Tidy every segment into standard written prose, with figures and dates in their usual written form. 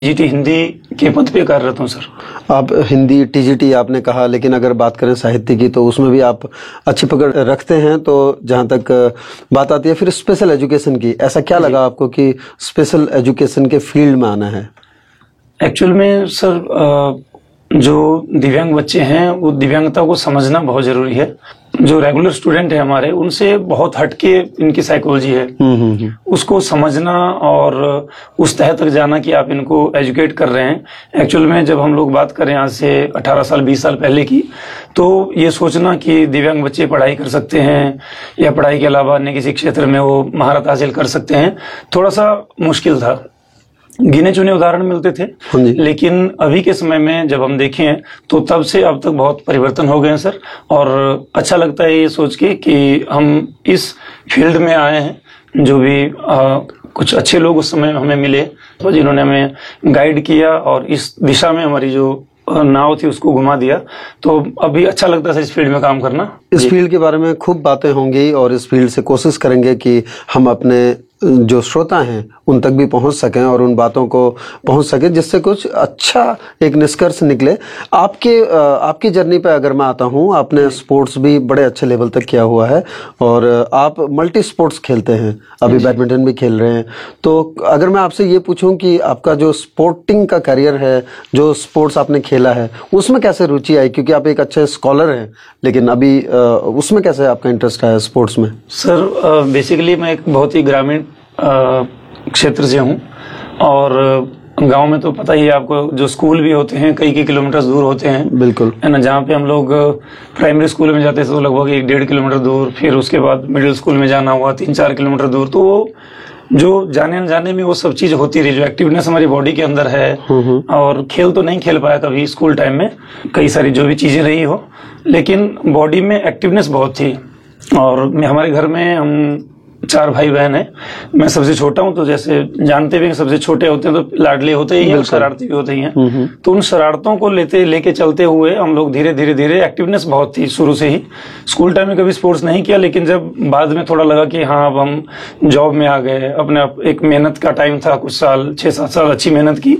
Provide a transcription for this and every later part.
TGT Hindi के पद पे कार्यरत हूँ सर। आप हिंदी टीजीटी आपने कहा, लेकिन अगर बात करें साहित्य की तो उसमें भी आप अच्छी पकड़ रखते हैं। तो जहाँ तक बात आती है फिर स्पेशल एजुकेशन की, ऐसा क्या लगा आपको कि स्पेशल एजुकेशन के फील्ड में आना है? एक्चुअल में सर जो दिव्यांग बच्चे हैं वो दिव्यांगता को समझना बहुत जरूरी है। जो रेगुलर स्टूडेंट है हमारे, उनसे बहुत हटके इनकी साइकोलॉजी है। उसको समझना और उस तह तक जाना कि आप इनको एजुकेट कर रहे हैं। एक्चुअल में जब हम लोग बात करें आज से 18 साल 20 साल पहले की, तो ये सोचना कि दिव्यांग बच्चे पढ़ाई कर सकते हैं या पढ़ाई के अलावा अन्य किसी क्षेत्र में वो महारत हासिल कर सकते हैं, थोड़ा सा मुश्किल था। गिने चुने उदाहरण मिलते थे, लेकिन अभी के समय में जब हम देखें तो तब से अब तक बहुत परिवर्तन हो गए हैं सर। और अच्छा लगता है ये सोच के कि हम इस फील्ड में आए हैं। जो भी कुछ अच्छे लोग उस समय हमें मिले, तो जिन्होंने हमें गाइड किया और इस दिशा में हमारी जो नाव थी उसको घुमा दिया। तो अभी अच्छा लगता है इस फील्ड में काम करना। इस फील्ड के बारे में खूब बातें होंगी और इस फील्ड से कोशिश करेंगे कि हम अपने जो श्रोता हैं उन तक भी पहुंच सकें और उन बातों को पहुंच सके जिससे कुछ अच्छा एक निष्कर्ष निकले। आपकी जर्नी पे अगर मैं आता हूं, आपने स्पोर्ट्स भी बड़े अच्छे लेवल तक किया हुआ है और आप मल्टी स्पोर्ट्स खेलते हैं, अभी बैडमिंटन भी खेल रहे हैं। तो अगर मैं आपसे ये पूछूं कि आपका जो स्पोर्टिंग का करियर है, जो स्पोर्ट्स आपने खेला है, उसमें कैसे रुचि आई? क्योंकि आप एक अच्छे स्कॉलर हैं, लेकिन अभी उसमें कैसे आपका इंटरेस्ट आया स्पोर्ट्स में? सर बेसिकली मैं एक बहुत ही ग्रामीण क्षेत्र से हूँ और गांव में तो पता ही है आपको, जो स्कूल भी होते हैं कई किलोमीटर दूर होते हैं। बिल्कुल है ना। जहाँ पे हम लोग प्राइमरी स्कूल में जाते थे तो लगभग 1-1.5 किलोमीटर दूर, फिर उसके बाद मिडिल स्कूल में जाना हुआ 3-4 किलोमीटर दूर। तो वो जो जाने अनजाने में वो सब चीज होती रही, जो एक्टिवनेस हमारी बॉडी के अंदर है। और खेल तो नहीं खेल पाया कभी स्कूल टाइम में, कई सारी जो भी चीजें रही हो, लेकिन बॉडी में एक्टिवनेस बहुत थी। और हमारे घर में हम 4 भाई बहन हैं, मैं सबसे छोटा हूं। तो जैसे जानते भी सबसे छोटे होते हैं तो लाडले होते ही हैं, शरारती भी होते ही हैं। तो उन शरारतों को लेके चलते हुए हम लोग धीरे धीरे एक्टिवनेस बहुत थी शुरू से ही। स्कूल टाइम में कभी स्पोर्ट्स नहीं किया, लेकिन जब बाद में थोड़ा लगा कि हाँ अब हम जॉब में आ गए, अपने एक मेहनत का टाइम था, कुछ साल 6-7 साल अच्छी मेहनत की,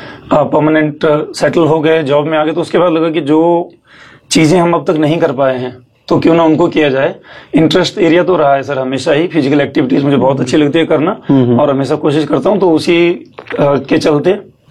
परमानेंट सेटल हो गए, जॉब में आ गए। तो उसके बाद लगा कि जो चीजें हम अब तक नहीं कर पाए हैं तो क्यों ना उनको किया जाए। इंटरेस्ट एरिया तो रहा है सर हमेशा ही, फिजिकल एक्टिविटीज मुझे बहुत अच्छी लगती है करना और हमेशा कोशिश करता हूं। तो उसी के चलते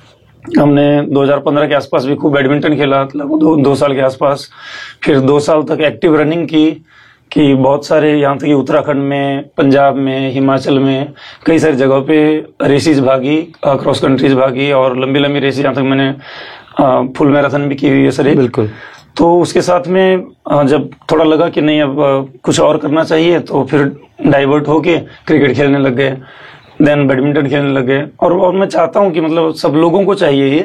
हमने 2015 के आसपास भी खूब बैडमिंटन खेला, लगभग 2 साल के आसपास। फिर 2 साल तक एक्टिव रनिंग की कि बहुत सारे, यहाँ तक कि उत्तराखंड में, पंजाब में, हिमाचल में कई सारी जगहों पे रेसेस भागी, क्रॉस कंट्रीज भागी और लंबी लंबी रेसेस, यहाँ तक मैंने फुल मैराथन भी की हुई है सर। बिल्कुल। तो उसके साथ में जब थोड़ा लगा कि नहीं अब कुछ और करना चाहिए, तो फिर डाइवर्ट होके क्रिकेट खेलने लग गए, देन बैडमिंटन खेलने लग गए। और मैं चाहता हूं कि मतलब सब लोगों को चाहिए ये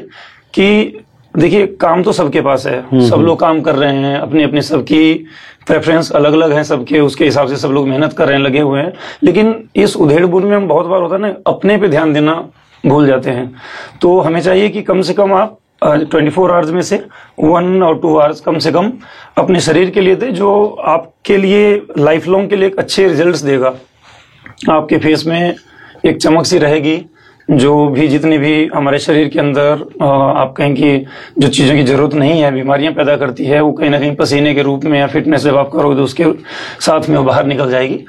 कि देखिए काम तो सबके पास है, सब लोग काम कर रहे हैं, अपनी अपनी सबकी प्रेफरेंस अलग अलग है सबके, उसके हिसाब से सब लोग मेहनत कर रहे हैं, लगे हुए हैं। लेकिन इस उधेड़-बुन में हम बहुत बार होता है ना, अपने पे ध्यान देना भूल जाते हैं। तो हमें चाहिए कि कम से कम आप 24 आवर्स में से 1 और 2 आवर्स कम से कम अपने शरीर के लिए दे, जो आपके लिए लाइफ लॉन्ग के लिए एक अच्छे रिजल्ट्स देगा। आपके फेस में एक चमक सी रहेगी, जो भी जितनी भी हमारे शरीर के अंदर आप कहें कि जो चीजों की जरूरत नहीं है, बीमारियां पैदा करती है, वो कहीं ना कहीं पसीने के रूप में या फिटनेस जब आप करोगे तो उसके साथ में वो बाहर निकल जाएगी।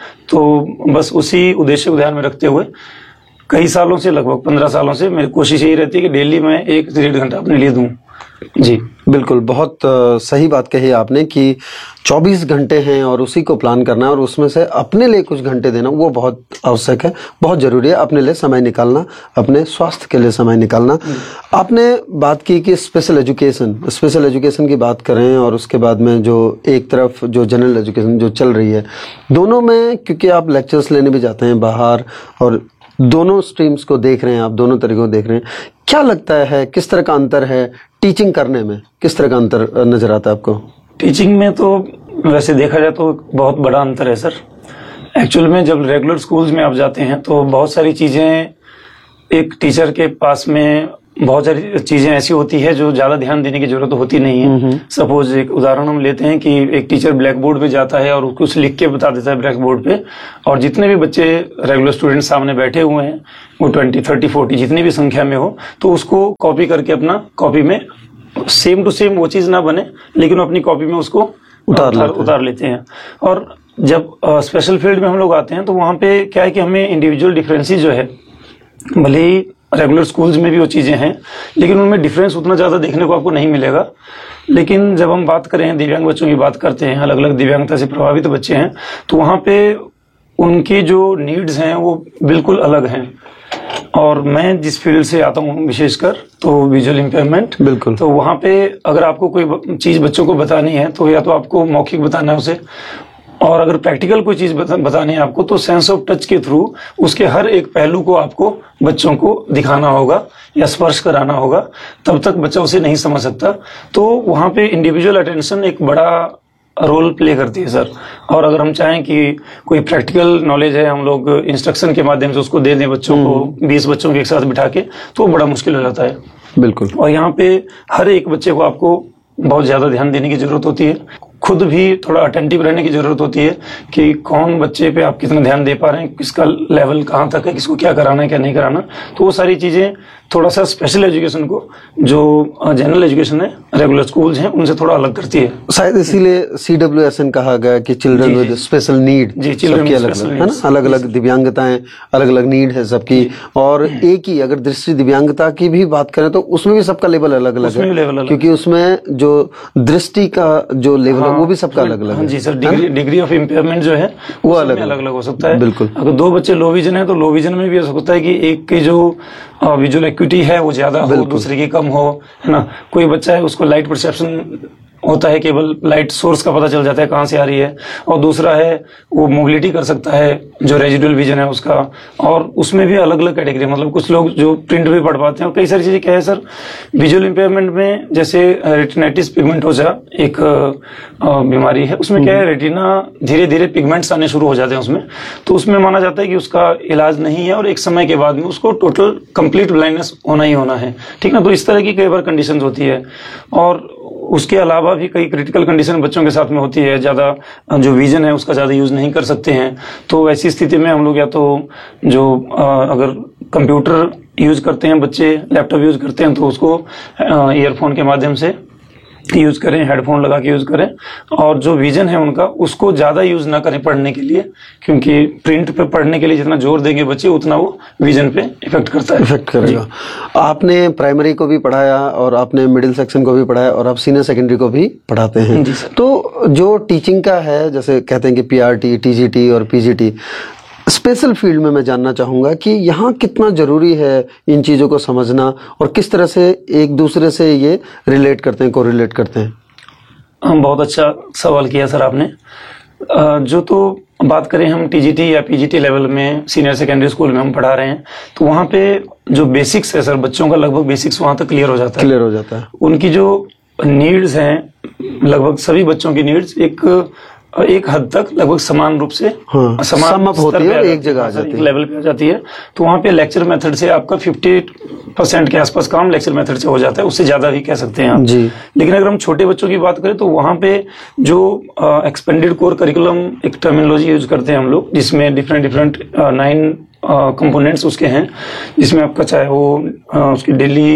तो बस उसी उद्देश्य को ध्यान में रखते हुए कई सालों से, लगभग 15 सालों से मेरी कोशिश यही रहती है कि डेली मैं 1 से 1.5 घंटा अपने लिए दूं। जी बिल्कुल, बहुत सही बात कही आपने कि 24 घंटे हैं और उसी को प्लान करना है और उसमें से अपने लिए कुछ घंटे देना वो बहुत आवश्यक है, बहुत जरूरी है। अपने लिए समय निकालना, अपने स्वास्थ्य के लिए समय निकालना। आपने बात की कि स्पेशल एजुकेशन की बात करें और उसके बाद में जो एक तरफ जो जनरल एजुकेशन जो चल रही है, दोनों में क्योंकि आप लेक्चर्स लेने भी जाते हैं बाहर और दोनों स्ट्रीम्स को देख रहे हैं, आप दोनों तरीकों को देख रहे हैं, क्या लगता है किस तरह का अंतर है टीचिंग करने में? किस तरह का अंतर नजर आता है आपको? टीचिंग में तो वैसे देखा जाए तो बहुत बड़ा अंतर है सर। एक्चुअल में जब रेगुलर स्कूल्स में आप जाते हैं तो बहुत सारी चीजें एक टीचर के पास में बहुत सारी चीजें ऐसी होती है जो ज्यादा ध्यान देने की जरूरत होती नहीं है। सपोज एक उदाहरण हम लेते हैं कि एक टीचर ब्लैक बोर्ड पे जाता है और कुछ लिख के बता देता है ब्लैक बोर्ड पे, और जितने भी बच्चे रेगुलर स्टूडेंट सामने बैठे हुए हैं वो 20, 30, 40 जितनी भी संख्या में हो, तो उसको कॉपी करके अपना कॉपी में सेम टू सेम वो चीज ना बने, लेकिन अपनी कॉपी में उसको उतार लेते हैं। और जब स्पेशल फील्ड में हम लोग आते हैं तो वहां पे क्या है कि हमें इंडिविजुअल डिफरेंसेस जो है, भले ही रेगुलर स्कूल्स में भी वो चीजें हैं लेकिन उनमें डिफरेंस उतना ज्यादा देखने को आपको नहीं मिलेगा। लेकिन जब हम बात करें दिव्यांग बच्चों की बात करते हैं, अलग अलग दिव्यांगता से प्रभावित बच्चे हैं, तो वहां पे उनकी जो नीड्स हैं वो बिल्कुल अलग हैं। और मैं जिस फील्ड से आता हूँ विशेषकर, तो विजुअल इम्पेयरमेंट, बिल्कुल, तो वहां पे अगर आपको कोई चीज बच्चों को बतानी है तो या तो आपको मौखिक बताना है उसे, और अगर प्रैक्टिकल कोई चीज बतानी है आपको तो सेंस ऑफ टच के थ्रू उसके हर एक पहलू को आपको बच्चों को दिखाना होगा या स्पर्श कराना होगा, तब तक बच्चा उसे नहीं समझ सकता। तो वहां पे इंडिविजुअल अटेंशन एक बड़ा रोल प्ले करती है सर। और अगर हम चाहें कि कोई प्रैक्टिकल नॉलेज है हम लोग इंस्ट्रक्शन के माध्यम से उसको दे दें बच्चों को 20 बच्चों के एक साथ बिठा के, तो बड़ा मुश्किल हो जाता है। बिल्कुल। और यहाँ पे हर एक बच्चे को आपको बहुत ज्यादा ध्यान देने की जरूरत होती है, खुद भी थोड़ा अटेंटिव रहने की जरूरत होती है कि कौन बच्चे पे आप कितना ध्यान दे पा रहे हैं, किसका लेवल कहाँ तक है, किसको क्या कराना है क्या नहीं कराना। तो वो सारी चीजें थोड़ा सा स्पेशल एजुकेशन को, जो जनरल एजुकेशन है रेगुलर स्कूल्स हैं, उनसे थोड़ा अलग करती है। शायद इसीलिए CWSN कहा गया कि चिल्ड्रन विद स्पेशल नीड, सबकी अलग अलग है ना, अलग अलग दिव्यांगताएं, अलग अलग नीड है सबकी। और एक ही अगर दृष्टि दिव्यांगता की भी बात करें तो उसमें भी सबका लेवल अलग अलग है, क्योंकि उसमें जो दृष्टि का जो लेवल है वो भी सबका अलग अलग है। जी सर, डिग्री ऑफ इम्पेयरमेंट जो है वो अलग अलग हो सकता है। बिल्कुल। अगर 2 बच्चे लो विजन है तो लो विजन में भी हो सकता है कि एक की जो विजुअल एक्यूटी है वो ज्यादा हो, दूसरे की कम हो, है ना। कोई बच्चा है उसको लाइट परसेप्शन होता है, केवल लाइट सोर्स का पता चल जाता है कहाँ से आ रही है, और दूसरा है वो मोबिलिटी कर सकता है जो रेजिडुअल विजन है उसका। और उसमें भी अलग अलग कैटेगरी, मतलब कुछ लोग जो प्रिंट भी पढ़ पाते हैं, और कई सारी चीजें क्या है सर विजुअल इम्पेयरमेंट में, जैसे रेटिनाइटिस पिगमेंटोसा एक बीमारी है, उसमें क्या है रेटिना धीरे धीरे पिगमेंट्स आने शुरू हो जाते हैं उसमें, तो उसमें माना जाता है कि उसका इलाज नहीं है और एक समय के बाद में उसको टोटल कंप्लीट ब्लाइंडनेस होना ही होना है, ठीक ना। तो इस तरह की कई बार कंडीशन होती है। और उसके अलावा भी कई क्रिटिकल कंडीशन बच्चों के साथ में होती है, ज्यादा जो विजन है उसका ज्यादा यूज नहीं कर सकते हैं, तो ऐसी स्थिति में हम लोग या तो जो अगर कंप्यूटर यूज करते हैं बच्चे, लैपटॉप यूज करते हैं, तो उसको ईयरफोन के माध्यम से यूज करें, हेडफोन लगा के यूज करें। और जो विजन है उनका उसको ज्यादा यूज ना करें पढ़ने के लिए, क्योंकि प्रिंट पे पढ़ने के लिए जितना जोर देंगे बच्चे उतना वो विजन पे इफेक्ट करता है, इफेक्ट करेगा। आपने प्राइमरी को भी पढ़ाया और आपने मिडिल सेक्शन को भी पढ़ाया और आप सीनियर सेकेंडरी को भी पढ़ाते हैं, तो जो टीचिंग का है, जैसे कहते हैं कि PRT, TGT और PGT, स्पेशल फील्ड में मैं जानना चाहूंगा कि यहाँ कितना जरूरी है इन चीजों को समझना और किस तरह से एक दूसरे से ये रिलेट करते हैं, कोरिलेट करते हैं। बहुत अच्छा सवाल किया सर आपने। जो तो बात करें हम TGT या PGT लेवल में सीनियर सेकेंडरी स्कूल में हम पढ़ा रहे हैं, तो वहाँ पे जो बेसिक्स है सर बच्चों का लगभग बेसिक्स वहाँ तक क्लियर हो जाता है। उनकी जो नीड्स हैं, लगभग सभी बच्चों की नीड्स एक हद तक लगभग समान रूप से सम अप होती है, एक जगह आ जाती है, लेवल पे आ जाती है। तो वहाँ पे लेक्चर मेथड से आपका 50% के आसपास काम लेक्चर मेथड से हो जाता है, उससे ज्यादा भी कह सकते हैं आप जी। लेकिन अगर हम छोटे बच्चों की बात करें तो वहाँ पे जो एक्सपेंडेड कोर करिकुलम एक टर्मिनोलॉजी यूज करते हैं हम लोग, जिसमें डिफरेंट 9 कंपोनेंट्स उसके हैं, जिसमें आपका चाहे वो उसकी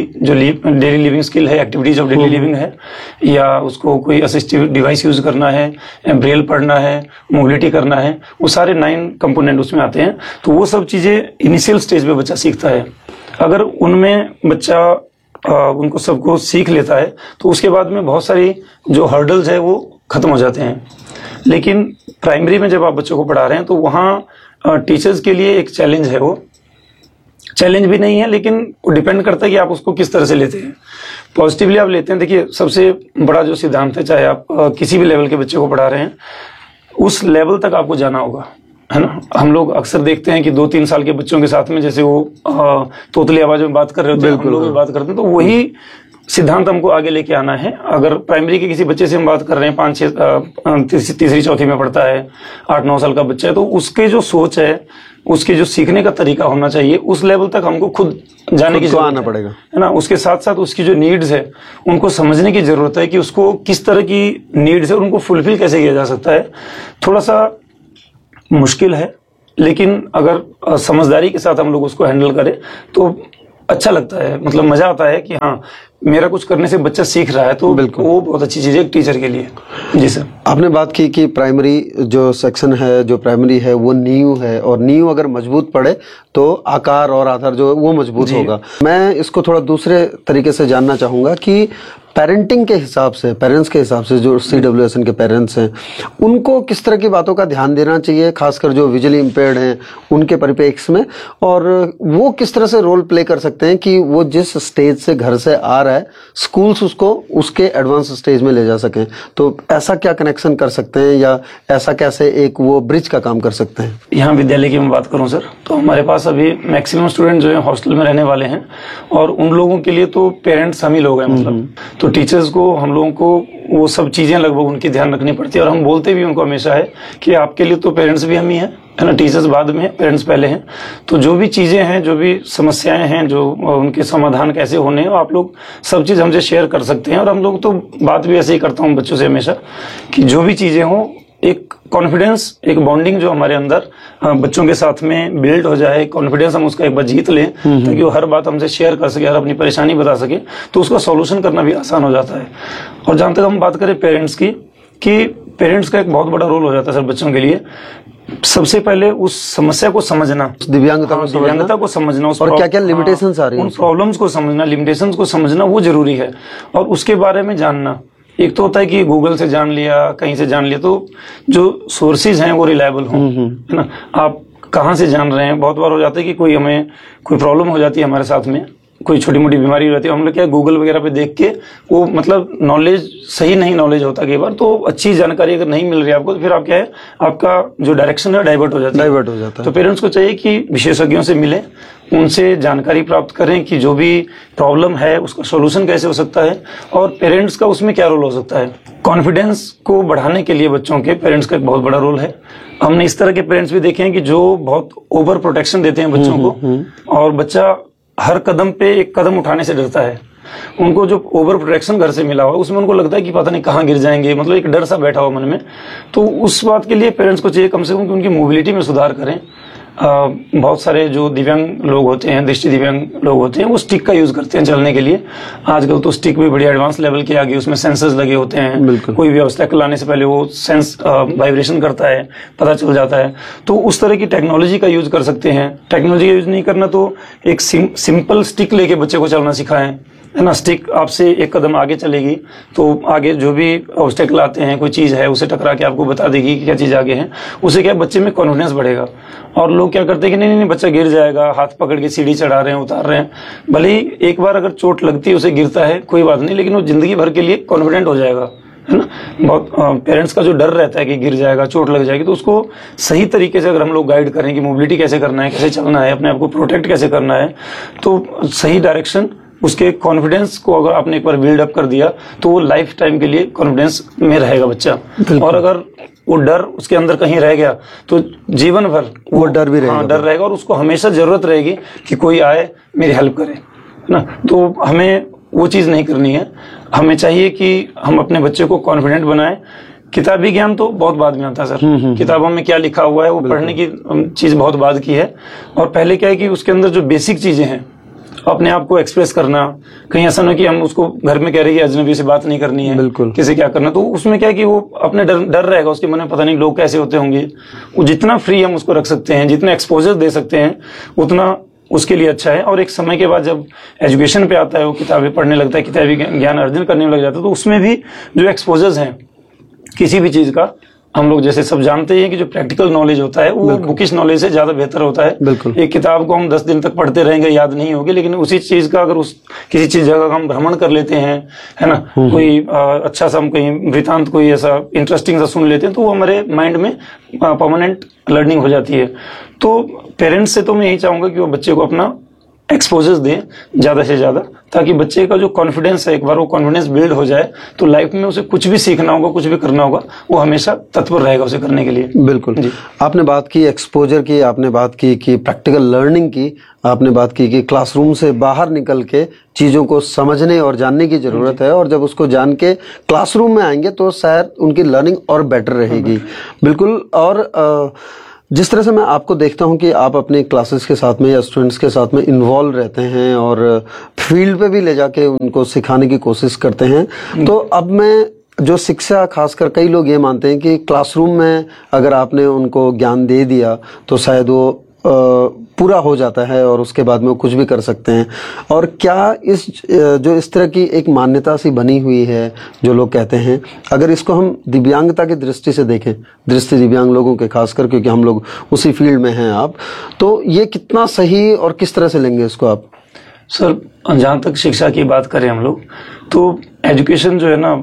डेली लिविंग स्किल है, एक्टिविटीज ऑफ डेली लिविंग है, या उसको कोई असिस्टिव डिवाइस यूज करना है, ब्रेल पढ़ना है, मोबिलिटी करना है, वो सारे 9 कंपोनेंट उसमें आते हैं। तो वो सब चीजें इनिशियल स्टेज पे बच्चा सीखता है। अगर उनमें बच्चा उनको सबको सीख लेता है तो उसके बाद में बहुत सारी जो हर्डल्स है वो खत्म हो जाते हैं। लेकिन प्राइमरी में जब आप बच्चों को पढ़ा रहे हैं तो वहाँ टीचर्स के लिए एक चैलेंज है, वो चैलेंज भी नहीं है लेकिन वो डिपेंड करता है कि आप उसको किस तरह से लेते हैं। पॉजिटिवली आप लेते हैं, देखिए सबसे बड़ा जो सिद्धांत है, चाहे आप किसी भी लेवल के बच्चे को पढ़ा रहे हैं, उस लेवल तक आपको जाना होगा, है ना। हम लोग अक्सर देखते हैं कि 2-3 साल के बच्चों के साथ में जैसे वो तोतली आवाज में बात कर रहे होते हैं, हम लोग भी बात करते हैं, तो वही सिद्धांत हमको आगे लेके आना है। अगर प्राइमरी के किसी बच्चे से हम बात कर रहे हैं, 5-6 तीसरी चौथी में पढ़ता है, 8-9 साल का बच्चा है, तो उसके जो सोच है उसके जो सीखने का तरीका होना चाहिए उस लेवल तक हमको खुद जाने की जरूरत आना है, पड़ेगा, है ना। उसके साथ साथ उसकी जो नीड्स है उनको समझने की जरूरत है कि उसको किस तरह की नीड्स है और उनको फुलफिल कैसे किया जा सकता है। थोड़ा सा मुश्किल है, लेकिन अगर समझदारी के साथ हम लोग उसको हैंडल करें तो अच्छा लगता है, मतलब मजा आता है कि हाँ मेरा कुछ करने से बच्चा सीख रहा है, तो वो बहुत अच्छी चीज है एक टीचर के लिए। जी सर। आपने बात की कि प्राइमरी जो सेक्शन है, जो प्राइमरी है वो नींव है, और नींव अगर मजबूत पड़े तो आकार और आधार जो है वो मजबूत होगा। मैं इसको थोड़ा दूसरे तरीके से जानना चाहूंगा कि पेरेंटिंग के हिसाब से, पेरेंट्स के हिसाब से, जो CWSN के पेरेंट्स हैं उनको किस तरह की बातों का ध्यान देना चाहिए, खासकर जो विजुअली इम्पेयर्ड हैं उनके परिप्रेक्ष्य में, और वो किस तरह से रोल प्ले कर सकते हैं कि वो जिस स्टेज से घर से आ रहा है स्कूल्स उसको उसके एडवांस स्टेज में ले जा सकें। तो ऐसा क्या कनेक्शन कर सकते हैं, या ऐसा कैसे एक वो ब्रिज का काम कर सकते हैं? यहाँ विद्यालय की मैं बात करूँ सर, तो हमारे पास अभी मैक्सिमम स्टूडेंट जो है हॉस्टल में रहने वाले हैं, और उन लोगों के लिए तो पेरेंट्स शामिल हो गए, मतलब तो टीचर्स को, हम लोगों को वो सब चीजें लगभग उनकी ध्यान रखनी पड़ती है। और हम बोलते भी उनको हमेशा है कि आपके लिए तो पेरेंट्स भी हम ही हैं, है ना, टीचर्स बाद में है, पेरेंट्स पहले हैं। तो जो भी चीजें हैं, जो भी समस्याएं हैं, जो उनके समाधान कैसे होने हैं, आप लोग सब चीज हमसे शेयर कर सकते हैं। और हम लोग तो बात भी ऐसे ही करता हूँ बच्चों से हमेशा कि जो भी चीजें हों, एक कॉन्फिडेंस, एक बॉन्डिंग जो हमारे अंदर बच्चों के साथ में बिल्ड हो जाए, कॉन्फिडेंस हम उसका एक बार जीत लें ताकि वो हर बात हमसे शेयर कर सके, हर अपनी परेशानी बता सके, तो उसका सॉल्यूशन करना भी आसान हो जाता है। और जहां तक हम बात करें पेरेंट्स की, कि पेरेंट्स का एक बहुत बड़ा रोल हो जाता है सर बच्चों के लिए। सबसे पहले उस समस्या को समझना, दिव्यांगता को समझना, उस और क्या क्या लिमिटेशंस आ रही हैं, उन प्रॉब्लम्स को समझना, लिमिटेशंस को समझना, वो जरूरी है। और उसके बारे में जानना, एक तो होता है कि गूगल से जान लिया, कहीं से जान लिया, तो जो सोर्सेज हैं वो रिलायबल हों, है ना। आप कहाँ से जान रहे हैं, बहुत बार हो जाता है कि कोई हमें कोई प्रॉब्लम हो जाती है हमारे साथ में, कोई छोटी मोटी बीमारी हो जाती है, हम लोग क्या गूगल वगैरह पे देख के, वो मतलब नॉलेज सही नहीं नॉलेज होता कई बार, तो अच्छी जानकारी अगर नहीं मिल रही है आपको, तो फिर आप क्या है, आपका जो डायरेक्शन है डाइवर्ट हो जाता है। तो पेरेंट्स को चाहिए कि विशेषज्ञों से मिले, उनसे जानकारी प्राप्त करें कि जो भी प्रॉब्लम है उसका सॉल्यूशन कैसे हो सकता है, और पेरेंट्स का उसमें क्या रोल हो सकता है। कॉन्फिडेंस को बढ़ाने के लिए बच्चों के पेरेंट्स का एक बहुत बड़ा रोल है। हमने इस तरह के पेरेंट्स भी देखे हैं कि जो बहुत ओवर प्रोटेक्शन देते हैं बच्चों को, और बच्चा हर कदम पे एक कदम उठाने से डरता है। उनको जो ओवर प्रोटेक्शन घर से मिला हुआ उसमें उनको लगता है कि पता नहीं कहाँ गिर जाएंगे, मतलब एक डर सा बैठा हुआ मन में। तो उस बात के लिए पेरेंट्स को चाहिए कम से कम कि उनकी मोबिलिटी में सुधार करें। बहुत सारे जो दिव्यांग लोग होते हैं, दृष्टि दिव्यांग लोग होते हैं, वो स्टिक का यूज करते हैं चलने के लिए। आजकल तो स्टिक भी बड़ी एडवांस लेवल की आ गई, उसमें सेंसर्स लगे होते हैं, कोई भी ऑब्स्टेकल लाने से पहले वो सेंस वाइब्रेशन करता है, पता चल जाता है। तो उस तरह की टेक्नोलॉजी का यूज कर सकते हैं। टेक्नोलॉजी का यूज नहीं करना तो एक सिंपल स्टिक लेके बच्चे को चलना सिखाएं, है ना। स्टिक आपसे एक कदम आगे चलेगी, तो आगे जो भी ऑब्स्टेकल आते हैं, कोई चीज है, उसे टकरा के आपको बता देगी कि क्या चीज आगे है। उससे क्या बच्चे में कॉन्फिडेंस बढ़ेगा। और लोग क्या करते हैं कि नहीं बच्चा गिर जाएगा, हाथ पकड़ के सीढ़ी चढ़ा रहे हैं, उतार रहे हैं। भले ही एक बार अगर चोट लगती है, उसे गिरता है, कोई बात नहीं, लेकिन वो जिंदगी भर के लिए कॉन्फिडेंट हो जाएगा, है ना। बहुत पेरेंट्स का जो डर रहता है कि गिर जाएगा, चोट लग जाएगी, तो उसको सही तरीके से अगर हम लोग गाइड करें कि मोबिलिटी कैसे करना है, कैसे चलना है, अपने आप को प्रोटेक्ट कैसे करना है, तो सही डायरेक्शन, उसके कॉन्फिडेंस को अगर आपने एक बार बिल्ड अप कर दिया, तो वो लाइफ टाइम के लिए कॉन्फिडेंस में रहेगा बच्चा। और अगर वो डर उसके अंदर कहीं रह गया, तो जीवन भर वो डर भी रहेगा। हाँ, डर रहेगा, और उसको हमेशा जरूरत रहेगी कि कोई आए मेरी हेल्प करे, है ना। तो हमें वो चीज नहीं करनी है। हमें चाहिए कि हम अपने बच्चे को कॉन्फिडेंट बनाएं। किताबी ज्ञान तो बहुत बाद में आता है सर। किताबों में क्या लिखा हुआ है वो पढ़ने की चीज बहुत बाद की है। और पहले क्या है कि उसके अंदर जो बेसिक चीजें हैं, अपने आप को एक्सप्रेस करना, कहीं ऐसा ना कि हम उसको घर में कह रहे हैं कि अजनबी से बात नहीं करनी है, किसी क्या करना, तो उसमें क्या है कि वो अपने डर रहेगा उसके मन में, पता नहीं लोग कैसे होते होंगे। वो जितना फ्री हम उसको रख सकते हैं, जितना एक्सपोजर दे सकते हैं, उतना उसके लिए अच्छा है। और एक समय के बाद जब एजुकेशन पे आता है, वो किताबें पढ़ने लगता है, किताबी ज्ञान अर्जन करने में लग जाता है, तो उसमें भी जो एक्सपोजर्स हैं किसी भी चीज का, हम लोग जैसे सब जानते हैं कि जो प्रैक्टिकल नॉलेज होता है वो बुकिश नॉलेज से ज्यादा बेहतर होता है। एक किताब को हम 10 दिन तक पढ़ते रहेंगे, याद नहीं होगी, लेकिन उसी चीज का अगर किसी चीज जगह का हम भ्रमण कर लेते हैं, है ना, कोई अच्छा सा हम कहीं वृतांत कोई ऐसा इंटरेस्टिंग सा सुन लेते हैं, तो वो हमारे माइंड में परमानेंट लर्निंग हो जाती है। तो पेरेंट्स से तो मैं यही चाहूंगा कि वो बच्चे को अपना एक्सपोजर्स दें ज़्यादा से ज़्यादा, ताकि बच्चे का जो कॉन्फिडेंस है, एक बार वो कॉन्फिडेंस बिल्ड हो जाए तो लाइफ में उसे कुछ भी सीखना होगा, कुछ भी करना होगा, वो हमेशा तत्पर रहेगा उसे करने के लिए। बिल्कुल। आपने बात की एक्सपोजर की, आपने बात की कि प्रैक्टिकल लर्निंग की, आपने बात की कि क्लासरूम से बाहर निकल के चीज़ों को समझने और जानने की ज़रूरत है, और जब उसको जान के क्लासरूम में आएंगे तो शायद उनकी लर्निंग और बेटर रहेगी। बिल्कुल। और जिस तरह से मैं आपको देखता हूं कि आप अपने क्लासेस के साथ में या स्टूडेंट्स के साथ में इन्वॉल्व रहते हैं और फील्ड पे भी ले जाके उनको सिखाने की कोशिश करते हैं, तो अब मैं जो शिक्षा, खासकर कई लोग ये मानते हैं कि क्लासरूम में अगर आपने उनको ज्ञान दे दिया तो शायद वो पूरा हो जाता है और उसके बाद में वो कुछ भी कर सकते हैं। और क्या इस तरह की एक मान्यता सी बनी हुई है जो लोग कहते हैं, अगर इसको हम दिव्यांगता की दृष्टि से देखें, दृष्टि दिव्यांग लोगों के खासकर, क्योंकि हम लोग उसी फील्ड में हैं आप, तो ये कितना सही और किस तरह से लेंगे इसको आप? सर, जहाँ तक शिक्षा की बात करें हम लोग, तो एजुकेशन जो है ना,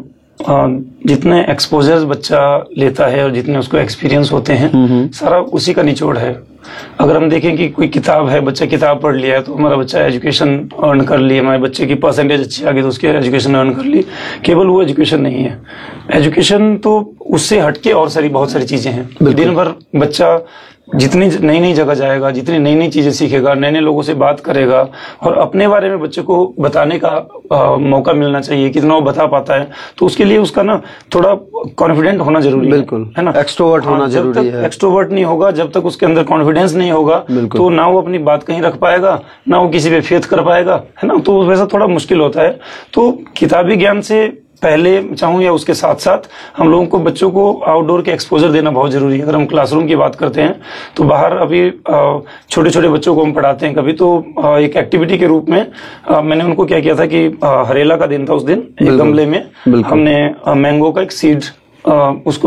जितने एक्सपोजर्स बच्चा लेता है और जितने उसको एक्सपीरियंस होते हैं, सारा उसी का निचोड़ है। अगर हम देखें कि कोई किताब है, बच्चा किताब पढ़ लिया है तो हमारा बच्चा एजुकेशन अर्न कर ली, हमारे बच्चे की परसेंटेज अच्छी आ गई तो उसके एजुकेशन अर्न कर ली, केवल वो एजुकेशन नहीं है। एजुकेशन तो उससे हटके और बहुत सारी चीजें हैं। दिन भर बच्चा जितनी नई नई जगह जाएगा, जितनी नई नई चीजें सीखेगा, नए नए लोगों से बात करेगा, और अपने बारे में बच्चे को बताने का मौका मिलना चाहिए, कितना वो बता पाता है, तो उसके लिए उसका ना थोड़ा कॉन्फिडेंट होना जरूरी बिल्कुल है ना, एक्सट्रोवर्ट होना जरूरी है। एक्सट्रोवर्ट नहीं होगा, जब तक उसके अंदर कॉन्फिडेंस नहीं होगा तो ना वो अपनी बात कहीं रख पाएगा, ना वो किसी पे फेथ कर पाएगा, है ना, तो वैसा थोड़ा मुश्किल होता है। तो किताबी ज्ञान से पहले चाहूँ या उसके साथ साथ हम लोगों को बच्चों को आउटडोर के एक्सपोजर देना बहुत जरूरी है। अगर हम क्लासरूम की बात करते हैं तो बाहर अभी छोटे छोटे बच्चों को हम पढ़ाते हैं कभी, तो एक एक्टिविटी के रूप में मैंने उनको क्या किया था कि हरेला का दिन था, उस दिन एक गमले में हमने मैंगो का एक सीड उसको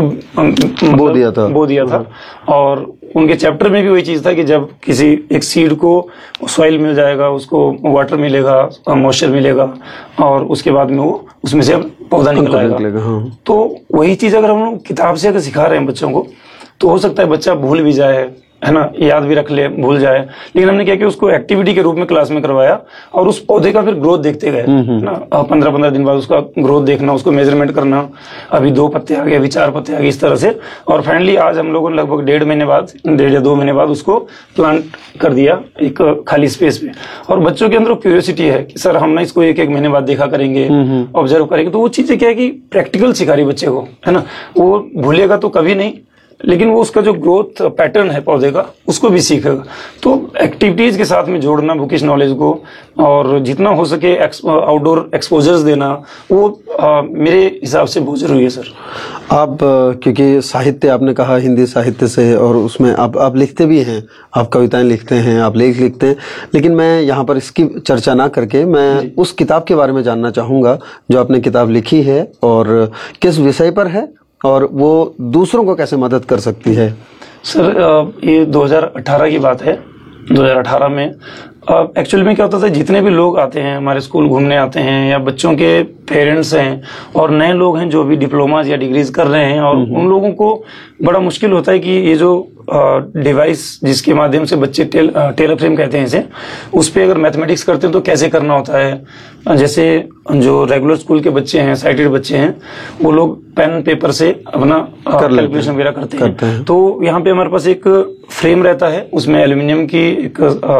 बो दिया था और उनके चैप्टर में भी वही चीज था कि जब किसी एक सीड को सॉइल मिल जाएगा, उसको वाटर मिलेगा, मॉइस्चर मिलेगा, और उसके बाद में वो उसमें से पौधा निकल आएगा। हाँ। तो वही चीज अगर हम लोग किताब से अगर सिखा रहे हैं बच्चों को, तो हो सकता है बच्चा भूल भी जाए, है ना, याद भी रख ले, भूल जाए, लेकिन हमने क्या किया, उसको एक्टिविटी के रूप में क्लास में करवाया और उस पौधे का फिर ग्रोथ देखते गए, ना, 15-15 दिन बाद उसका ग्रोथ देखना, उसको मेजरमेंट करना, अभी 2 पत्ते आ गए, अभी 4 पत्ते आ गए, इस तरह से। और फाइनली आज हम लोगों ने लगभग 1.5 महीने बाद, 1.5 या 2 महीने बाद उसको प्लांट कर दिया एक खाली स्पेस पे। और बच्चों के अंदर क्यूरियोसिटी है कि सर हम ना इसको 1-1 महीने बाद देखा करेंगे, ऑब्जर्व करेंगे, तो वो चीजें क्या है कि प्रैक्टिकल सिखा रही बच्चे को, है ना, वो भूलेगा तो कभी नहीं, लेकिन वो उसका जो ग्रोथ पैटर्न है पौधे का उसको भी सीखेगा। तो एक्टिविटीज के साथ में जोड़ना बुकिश नॉलेज को, और जितना हो सके आउटडोर एक्सपोजर्स देना, वो मेरे हिसाब से बहुत जरूरी है सर। आप क्योंकि साहित्य आपने कहा, हिंदी साहित्य से, और उसमें आप लिखते भी हैं, आप कविताएं लिखते हैं, आप लेख लिखते हैं, लेकिन मैं यहाँ पर इसकी चर्चा ना करके मैं उस किताब के बारे में जानना चाहूंगा जो आपने किताब लिखी है और किस विषय पर है और वो दूसरों को कैसे मदद कर सकती है। सर ये 2018 की बात है। 2018 में एक्चुअली में क्या होता था, जितने भी लोग आते हैं हमारे स्कूल घूमने आते हैं, या बच्चों के पेरेंट्स हैं और नए लोग हैं जो भी डिप्लोमाज या डिग्रीज कर रहे हैं, और उन लोगों को बड़ा मुश्किल होता है कि ये जो डिवाइस जिसके माध्यम से बच्चे टेलर फ्रेम कहते हैं इसे, उस पे अगर मैथमेटिक्स करते हैं तो कैसे करना होता है। जैसे जो रेगुलर स्कूल के बच्चे हैं, साइटेड बच्चे हैं, वो लोग पेन पेपर से अपना कैलकुलेशन वगैरह करते हैं। तो यहाँ पे हमारे पास एक फ्रेम रहता है, उसमें एल्यूमिनियम की एक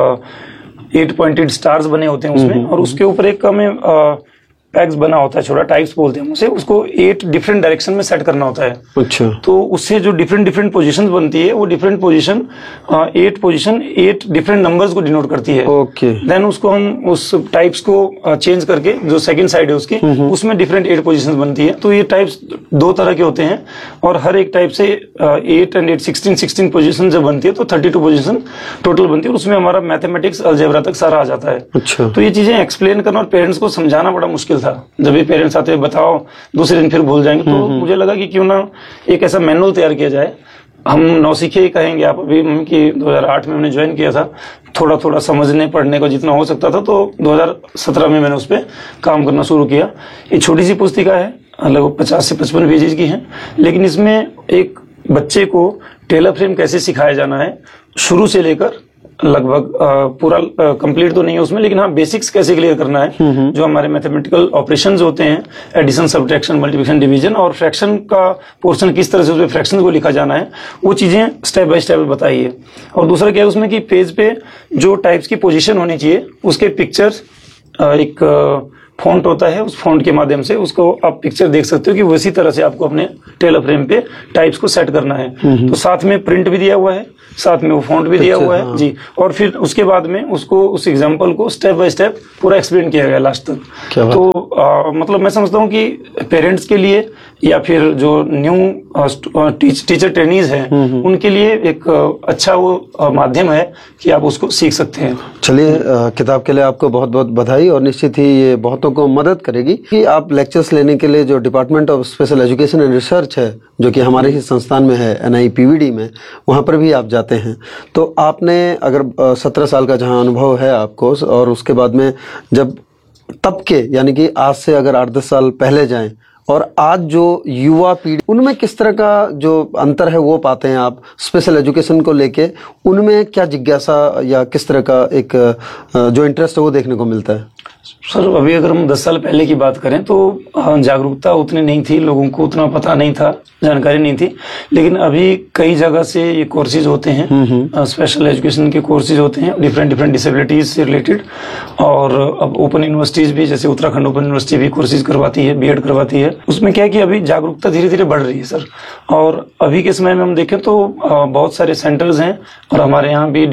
8 पॉइंटेड स्टार्स बने होते हैं उसमें, और उसके ऊपर एक हमें पैक्स बना होता है, छोटा टाइप्स बोलते हैं उसे, उसको 8 डिफरेंट डायरेक्शन में सेट करना होता है। अच्छा। तो उससे जो डिफरेंट पोजीशंस बनती है, वो डिफरेंट पोजीशन 8 डिफरेंट नंबर्स को डिनोट करती है। ओके। देन उसको हम उस टाइप्स को चेंज करके, जो सेकंड साइड है उसकी, उसमें डिफरेंट 8 पोजीशंस बनती है। तो ये टाइप्स 2 तरह के होते हैं, और हर एक टाइप से 8 और 8 16 पोजीशन जब बनती है तो 32 पोजीशन टोटल बनती है, और उसमें हमारा मैथमेटिक्स अलजेब्रा तक सारा आ जाता है। अच्छा। तो ये चीजें एक्सप्लेन करना और पेरेंट्स को समझाना बड़ा मुश्किल था। जब भी पेरेंट्स आते बताओ, दूसरे दिन फिर भूल जाएंगे, तो मुझे लगा कि क्यों ना एक ऐसा मैनुअल तैयार किया जाए। हम नौसिखे ही कहेंगे आप अभी कि 2008 में हमने ज्वाइन किया था, थोड़ा थोड़ा समझने पढ़ने को जितना हो सकता था, तो 2017 में मैंने उस पर काम करना शुरू किया। ये छोटी सी पुस्तिका है, लगभग 50 से 55 पेजेज की है, लेकिन इसमें एक बच्चे को टेलर फ्रेम कैसे सिखाया जाना है, शुरू से लेकर लगभग पूरा कंप्लीट तो नहीं है उसमें, लेकिन हाँ बेसिक्स कैसे क्लियर करना है। जो हमारे मैथमेटिकल ऑपरेशंस होते हैं, एडिशन, सब्ट्रैक्शन, मल्टीप्लिकेशन, डिवीजन, और फ्रैक्शन का पोर्शन किस तरह से उसमें फ्रैक्शन को लिखा जाना है, वो चीजें स्टेप बाय स्टेप बताइए। और दूसरा क्या है उसमें कि पेज पे जो टाइप्स की पोजीशन होनी चाहिए उसके पिक्चर्स, एक फॉन्ट होता है, उस फॉन्ट के माध्यम से उसको आप पिक्चर देख सकते हो कि उसी तरह से आपको अपने टेलर फ्रेम पे टाइप्स को सेट करना है। तो साथ में प्रिंट भी दिया हुआ है, साथ में वो फॉन्ट भी दिया हुआ है। हाँ। जी, और फिर उसके बाद में उसको उस एग्जांपल को स्टेप बाय स्टेप पूरा एक्सप्लेन किया गया लास्ट तक। तो मतलब मैं समझता हूँ कि पेरेंट्स के लिए या फिर जो न्यू टीचर ट्रेनीज हैं उनके लिए एक अच्छा वो माध्यम है कि आप उसको सीख सकते हैं। चलिए, किताब के लिए आपको बहुत बहुत बधाई, और निश्चित ही ये बहुतों को मदद करेगी कि आप लेक्चर्स लेने के लिए जो department of special education and research है, जो कि हमारे ही संस्थान में है, NIPVD में, वहाँ पर भी आप जाते हैं। तो आपने अगर 17 साल का जहाँ अनुभव है आपको, और उसके बाद में जब तब के यानी कि आज से अगर 8-10 साल पहले जाएं और आज जो युवा पीढ़ी, उनमें किस तरह का जो अंतर है वो पाते हैं आप स्पेशल एजुकेशन को लेके? उनमें क्या जिज्ञासा या किस तरह का एक जो इंटरेस्ट है वो देखने को मिलता है? सर, अभी अगर हम 10 साल पहले की बात करें तो जागरूकता उतनी नहीं थी, लोगों को उतना पता नहीं था, जानकारी नहीं थी। लेकिन अभी कई जगह से ये कोर्सेज होते हैं, स्पेशल एजुकेशन के कोर्सेज होते हैं डिफरेंट डिसेबिलिटीज से रिलेटेड। और अब ओपन यूनिवर्सिटीज भी, जैसे उत्तराखंड ओपन यूनिवर्सिटी भी कोर्सेज करवाती है, BEd करवाती है। उसमें क्या है कि अभी जागरूकता धीरे धीरे बढ़ रही है सर। और अभी के समय में हम देखें तो बहुत सारे सेंटर्स हैं, और हमारे यहाँ भी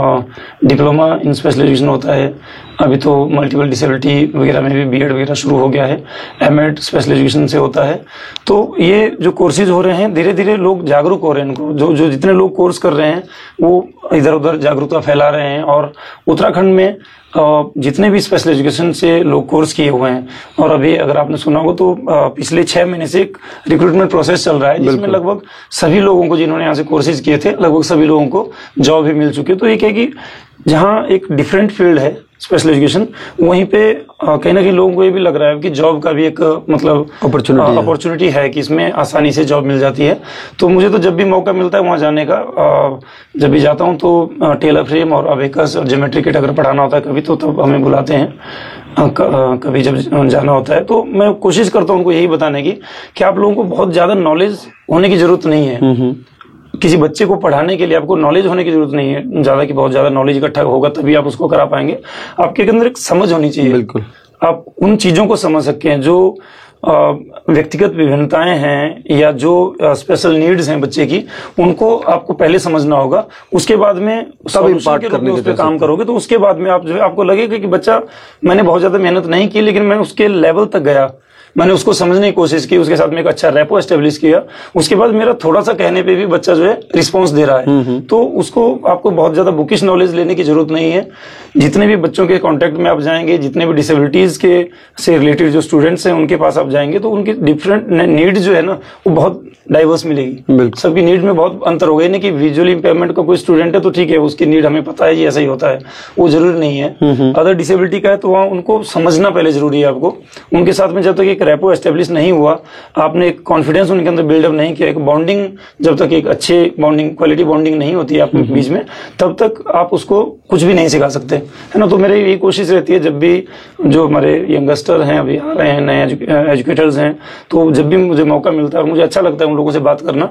डिप्लोमा इन स्पेशल एजुकेशन होता है। अभी तो मल्टीपल डिसेबिलिटी वगैरह में भी BEd वगैरह शुरू हो गया है, MAd स्पेशल एजुकेशन से होता है। तो ये जो कोर्सेज हो रहे हैं, धीरे धीरे लोग जागरूक हो रहे हैं। इनको जो जितने लोग कोर्स कर रहे हैं वो इधर उधर जागरूकता फैला रहे हैं। और उत्तराखंड में जितने भी स्पेशल एजुकेशन से लोग कोर्स किए हुए हैं, और अभी अगर आपने सुना हो तो पिछले 6 महीने से एक रिक्रूटमेंट प्रोसेस चल रहा है, जिसमें लगभग सभी लोगों को, जिन्होंने यहाँ से कोर्सेज किए थे, लगभग सभी लोगों को जॉब भी मिल चुकी है। तो ये क्या है कि जहाँ एक डिफरेंट फील्ड है स्पेशल एजुकेशन, वहीं पे कहीं ना कहीं लोगों को ये भी लग रहा है कि जॉब का भी एक मतलब अपॉर्चुनिटी है कि इसमें आसानी से जॉब मिल जाती है। तो मुझे तो जब भी मौका मिलता है वहां जाने का, जब भी जाता हूं तो टेलर फ्रेम और अबेकस और ज्योमेट्री किट अगर पढ़ाना होता है कभी, तो तब हमें बुलाते हैं। कभी जब जाना होता है तो मैं कोशिश करता हूं उनको यही बताने की कि आप लोगों को बहुत ज्यादा नॉलेज होने की जरूरत नहीं है। किसी बच्चे को पढ़ाने के लिए आपको नॉलेज होने की जरूरत नहीं है ज्यादा, कि बहुत ज्यादा नॉलेज इकट्ठा होगा तभी आप उसको करा पाएंगे। आपके अंदर एक समझ होनी चाहिए। बिल्कुल, आप उन चीजों को समझ सकते हैं जो व्यक्तिगत विभिन्नताएं हैं या जो स्पेशल नीड्स हैं बच्चे की, उनको आपको पहले समझना होगा। उसके बाद में सब इम्पार्ट करने उस पर काम करोगे तो उसके बाद में आप जो है आपको लगेगा कि बच्चा, मैंने बहुत ज्यादा मेहनत नहीं की लेकिन मैं उसके लेवल तक गया, मैंने उसको समझने की कोशिश की, उसके साथ में एक अच्छा रेपो एस्टेब्लिश किया। उसके बाद मेरा थोड़ा सा कहने पे भी बच्चा जो है रिस्पांस दे रहा है। तो उसको आपको बहुत ज्यादा बुकिश नॉलेज लेने की जरूरत नहीं है। जितने भी बच्चों के कांटेक्ट में आप जाएंगे, जितने भी डिसेबिलिटीज के से रिलेटेड जो स्टूडेंट्स हैं उनके पास आप जाएंगे तो उनकी डिफरेंट नीड जो है ना वो बहुत डाइवर्स मिलेगी। सबकी नीड में बहुत अंतर होगा। नहीं कि विजुअली इंपेयरमेंट का कोई स्टूडेंट है तो ठीक है, उसकी नीड हमें पता है, ये ऐसा ही होता है, वो जरूरी नहीं है। अदर डिसेबिलिटी का है तो वहाँ उनको समझना पहले जरूरी है। आपको उनके साथ में जब तक एक रेपो एस्टेब्लिश नहीं हुआ, आपने एक कॉन्फिडेंस उनके अंदर बिल्डअप नहीं किया, एक बॉन्डिंग, जब तक एक अच्छे बॉन्डिंग, क्वालिटी बॉन्डिंग नहीं होती है आप बीच में, तब तक आप उसको कुछ भी नहीं सिखा सकते, है ना। तो मेरी यही कोशिश रहती है, जब भी जो हमारे यंगस्टर हैं अभी आ रहे हैं, नए एजुकेटर्स हैं, तो जब भी मुझे मौका मिलता है, मुझे अच्छा लगता है उन लोगों से बात करना,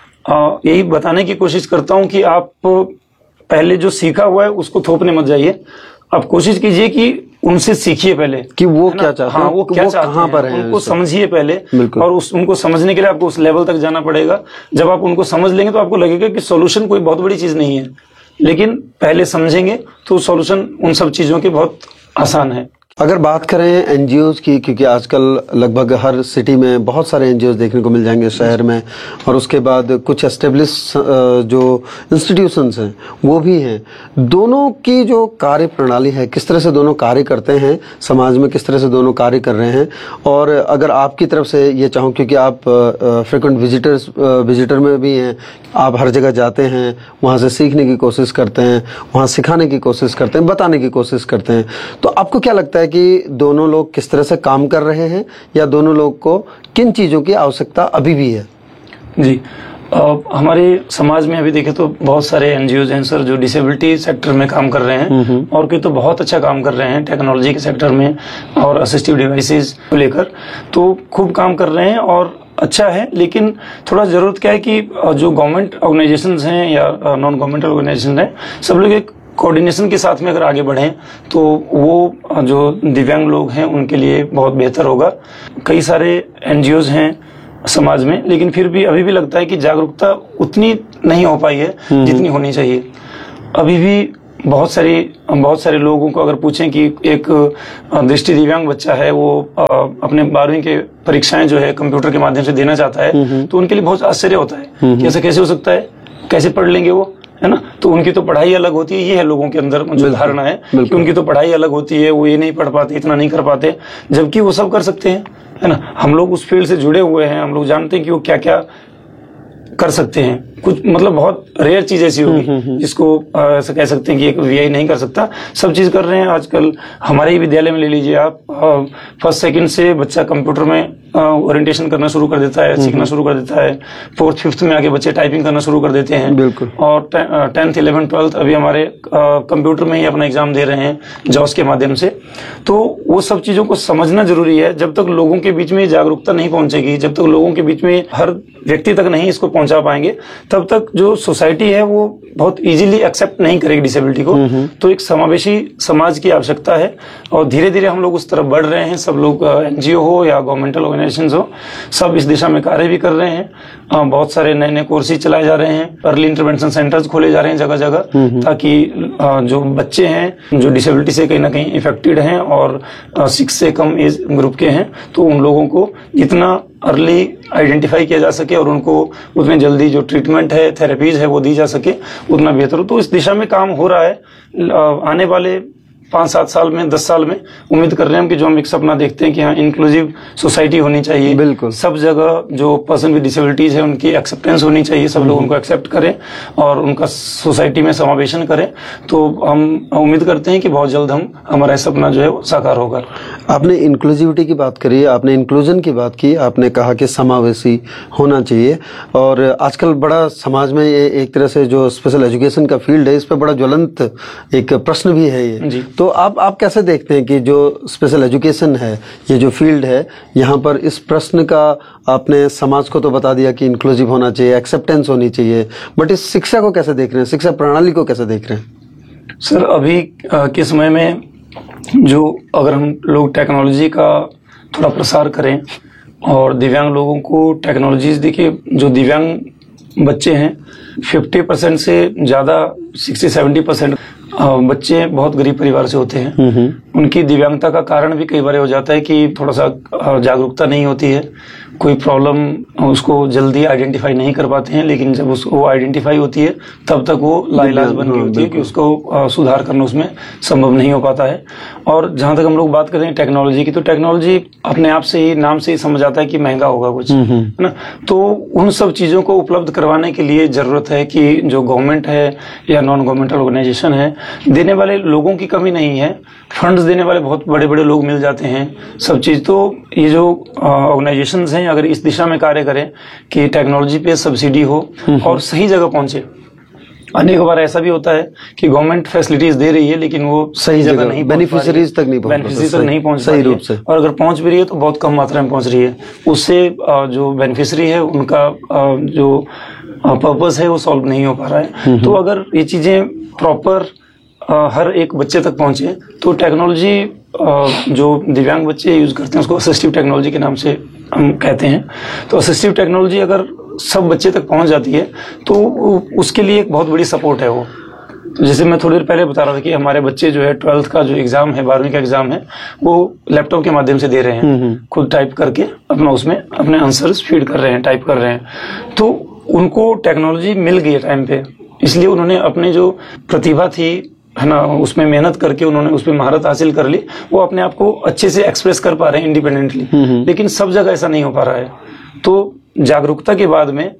यही बताने की कोशिश करता हूं कि आप पहले जो सीखा हुआ है उसको थोपने मत जाइए। आप कोशिश कीजिए कि उनसे सीखिए पहले कि वो क्या चाहते हैं, हाँ, वो क्या चाहते कहाँ पर हैं, उनको समझिए पहले। और उनको समझने के लिए आपको उस लेवल तक जाना पड़ेगा। जब आप उनको समझ लेंगे तो आपको लगेगा कि सॉल्यूशन कोई बहुत बड़ी चीज नहीं है, लेकिन पहले समझेंगे तो सॉल्यूशन उन सब चीजों के बहुत आसान है। अगर बात करें एनजीओज की, क्योंकि आजकल लगभग हर सिटी में बहुत सारे एनजीओज देखने को मिल जाएंगे शहर में, और उसके बाद कुछ एस्टेब्लिश जो इंस्टीट्यूशंस हैं वो भी हैं, दोनों की जो कार्य प्रणाली है, किस तरह से दोनों कार्य करते हैं समाज में, किस तरह से दोनों कार्य कर रहे हैं। और अगर आपकी तरफ से ये चाहूँ, क्योंकि आप फ्रिक्वेंट विजिटर में भी हैं, आप हर जगह जाते हैं, वहाँ से सीखने की कोशिश करते हैं, वहाँ सिखाने की कोशिश करते हैं, बताने की कोशिश करते हैं, तो आपको क्या लगता है कि दोनों लोग किस तरह से काम कर रहे हैं, या दोनों लोग को किन चीजों की आवश्यकता अभी भी है? जी, हमारे समाज में अभी देखें तो बहुत सारे एनजीओज हैं सर जो डिसेबिलिटी सेक्टर में काम कर रहे हैं, और कोई तो बहुत अच्छा काम कर रहे हैं टेक्नोलॉजी के सेक्टर में और असिस्टिव डिवाइसेस को लेकर, तो खूब काम कर रहे हैं और अच्छा है। लेकिन थोड़ा जरूरत क्या है कि जो गवर्नमेंट ऑर्गेनाइजेशंस हैं या नॉन गवर्नमेंटल ऑर्गेनाइजेशन हैं, सब लोग एक कोऑर्डिनेशन के साथ में अगर आगे बढ़ें तो वो जो दिव्यांग लोग हैं उनके लिए बहुत बेहतर होगा। कई सारे एनजीओज हैं समाज में, लेकिन फिर भी अभी भी लगता है कि जागरूकता उतनी नहीं हो पाई है जितनी होनी चाहिए। अभी भी बहुत सारे लोगों को अगर पूछें कि एक दृष्टि दिव्यांग बच्चा है, वो अपने 12वीं के परीक्षाएं जो है कंप्यूटर के माध्यम से देना चाहता है, तो उनके लिए बहुत आश्चर्य होता है कि ऐसा कैसे हो सकता है, कैसे पढ़ लेंगे वो, है ना। तो उनकी तो पढ़ाई अलग होती है, ये है लोगों के अंदर जो धारणा है कि उनकी तो पढ़ाई अलग होती है, वो ये नहीं पढ़ पाते, इतना नहीं कर पाते, जबकि वो सब कर सकते हैं, है ना। हम लोग उस फील्ड से जुड़े हुए हैं, हम लोग जानते हैं कि वो क्या क्या कर सकते हैं। कुछ मतलब बहुत रेयर चीज ऐसी होगी जिसको ऐसा कह सकते हैं कि एक वीआई नहीं कर सकता, सब चीज कर रहे हैं आजकल। हमारे ही विद्यालय में ले लीजिए आप, फर्स्ट सेकंड से बच्चा कंप्यूटर में ओरिएंटेशन करना शुरू कर देता है, सीखना शुरू कर देता है। 4th 5th में आगे बच्चे टाइपिंग करना शुरू कर देते हैं। बिल्कुल। और 10th 11th 12th अभी हमारे कंप्यूटर में ही अपना एग्जाम दे रहे हैं जॉस के माध्यम से। तो वो सब चीजों को समझना जरूरी है। जब तक लोगों के बीच में जागरूकता नहीं पहुंचेगी, जब तक लोगों के बीच में हर व्यक्ति तक नहीं इसको पहुंचा पाएंगे, तब तक जो सोसाइटी है वो बहुत इजीली एक्सेप्ट नहीं करेगी डिसेबिलिटी को। तो एक समावेशी समाज की आवश्यकता है और धीरे धीरे हम लोग उस तरफ बढ़ रहे हैं। सब लोग एनजीओ हो या गवर्नमेंटल ऑर्गेनाइजेशंस हो, सब इस दिशा में कार्य भी कर रहे हैं। बहुत सारे नए नए कोर्सेज चलाए जा रहे हैं, अर्ली इंटरवेंशन सेंटर्स खोले जा रहे हैं जगह जगह, ताकि जो बच्चे हैं जो डिसेबिलिटी से कहीं ना कहीं इफेक्टेड हैं और 6 से कम एज ग्रुप के हैं, तो उन लोगों को जितना अर्ली आइडेंटिफाई किया जा सके और उनको उतने जल्दी जो ट्रीटमेंट है, थेरेपीज है, वो दी जा सके, उतना बेहतर हो। तो इस दिशा में काम हो रहा है। आने वाले 5-7 साल में, 10 साल में उम्मीद कर रहे हैं हम कि जो हम एक सपना देखते हैं कि हाँ इंक्लूसिव सोसाइटी होनी चाहिए। बिल्कुल। सब जगह जो पर्सन विद डिसेबिलिटीज है उनकी एक्सेप्टेंस होनी चाहिए, सब लोग उनको एक्सेप्ट करें और उनका सोसाइटी में समावेशन करें। तो हम उम्मीद करते हैं कि बहुत जल्द हमारा सपना जो है वो साकार होगा। आपने इंक्लूसिविटी की बात करी, आपने इंक्लूजन की बात की, आपने कहा कि समावेशी होना चाहिए। और आजकल बड़ा समाज में ये एक तरह से जो स्पेशल एजुकेशन का फील्ड है, इस पर बड़ा ज्वलंत एक प्रश्न भी है ये। तो आप कैसे देखते हैं कि जो स्पेशल एजुकेशन है, ये जो फील्ड है, यहाँ पर इस प्रश्न का आपने समाज को तो बता दिया कि इंक्लूसिव होना चाहिए, एक्सेप्टेंस होनी चाहिए, बट इस शिक्षा को कैसे देख रहे हैं, शिक्षा प्रणाली को कैसे देख रहे हैं? सर अभी के समय में जो अगर हम लोग टेक्नोलॉजी का थोड़ा प्रसार करें और दिव्यांग लोगों को टेक्नोलॉजीज, देखिए जो दिव्यांग बच्चे हैं 50% से ज्यादा 60-70% बच्चे बहुत गरीब परिवार से होते हैं। उनकी दिव्यांगता का कारण भी कई बार हो जाता है कि थोड़ा सा जागरूकता नहीं होती है, कोई प्रॉब्लम उसको जल्दी आइडेंटिफाई नहीं कर पाते हैं, लेकिन जब उसको आइडेंटिफाई होती है तब तक वो लाइलाज बन गई होती है कि उसको सुधार करना उसमें संभव नहीं हो पाता है। और जहां तक हम लोग बात करें टेक्नोलॉजी की, तो टेक्नोलॉजी अपने आप से ही, नाम से ही समझ आता है कि महंगा होगा कुछ, है ना। तो उन सब चीजों को उपलब्ध करवाने के लिए जरूरत है कि जो गवर्नमेंट है या नॉन गवर्नमेंटल ऑर्गेनाइजेशन है, देने वाले लोगों की कमी नहीं है, फंड्स देने वाले बहुत बड़े बड़े लोग मिल जाते हैं, सब चीज। तो ये जो ऑर्गेनाइजेशंस हैं अगर इस दिशा में कार्य करें कि टेक्नोलॉजी पे सब्सिडी हो और सही जगह पहुंचे। अनेक बार ऐसा भी होता है कि गवर्नमेंट फैसिलिटीज दे रही है लेकिन वो सही जगह नहीं, बेनिफिशियरीज तक नहीं पहुंच सही रूप से, और अगर पहुंच भी रही है तो बहुत कम मात्रा में पहुंच रही है। उससे जो बेनिफिशियरी है उनका जो पर्पस है वो सॉल्व नहीं हो पा रहा है। तो अगर ये चीजें प्रॉपर हर एक बच्चे तक पहुंचे तो टेक्नोलॉजी जो दिव्यांग बच्चे यूज करते हैं उसको असिस्टिव टेक्नोलॉजी के नाम से हम कहते हैं। तो असिस्टिव टेक्नोलॉजी अगर सब बच्चे तक पहुंच जाती है तो उसके लिए एक बहुत बड़ी सपोर्ट है वो। तो जैसे मैं थोड़ी देर पहले बता रहा था कि हमारे बच्चे जो है 12th का जो एग्जाम है, 12वीं का एग्जाम है, वो लैपटॉप के माध्यम से दे रहे हैं, खुद टाइप करके अपना उसमें अपने आंसर्स फीड कर रहे हैं, टाइप कर रहे हैं। तो उनको टेक्नोलॉजी मिल गई है टाइम पे, इसलिए उन्होंने अपने जो प्रतिभा थी, है ना, उसमें मेहनत करके उन्होंने उसमें महारत हासिल कर ली, वो अपने आप को अच्छे से एक्सप्रेस कर पा रहे हैं इंडिपेंडेंटली। लेकिन सब जगह ऐसा नहीं हो पा रहा है। तो जागरूकता के बाद में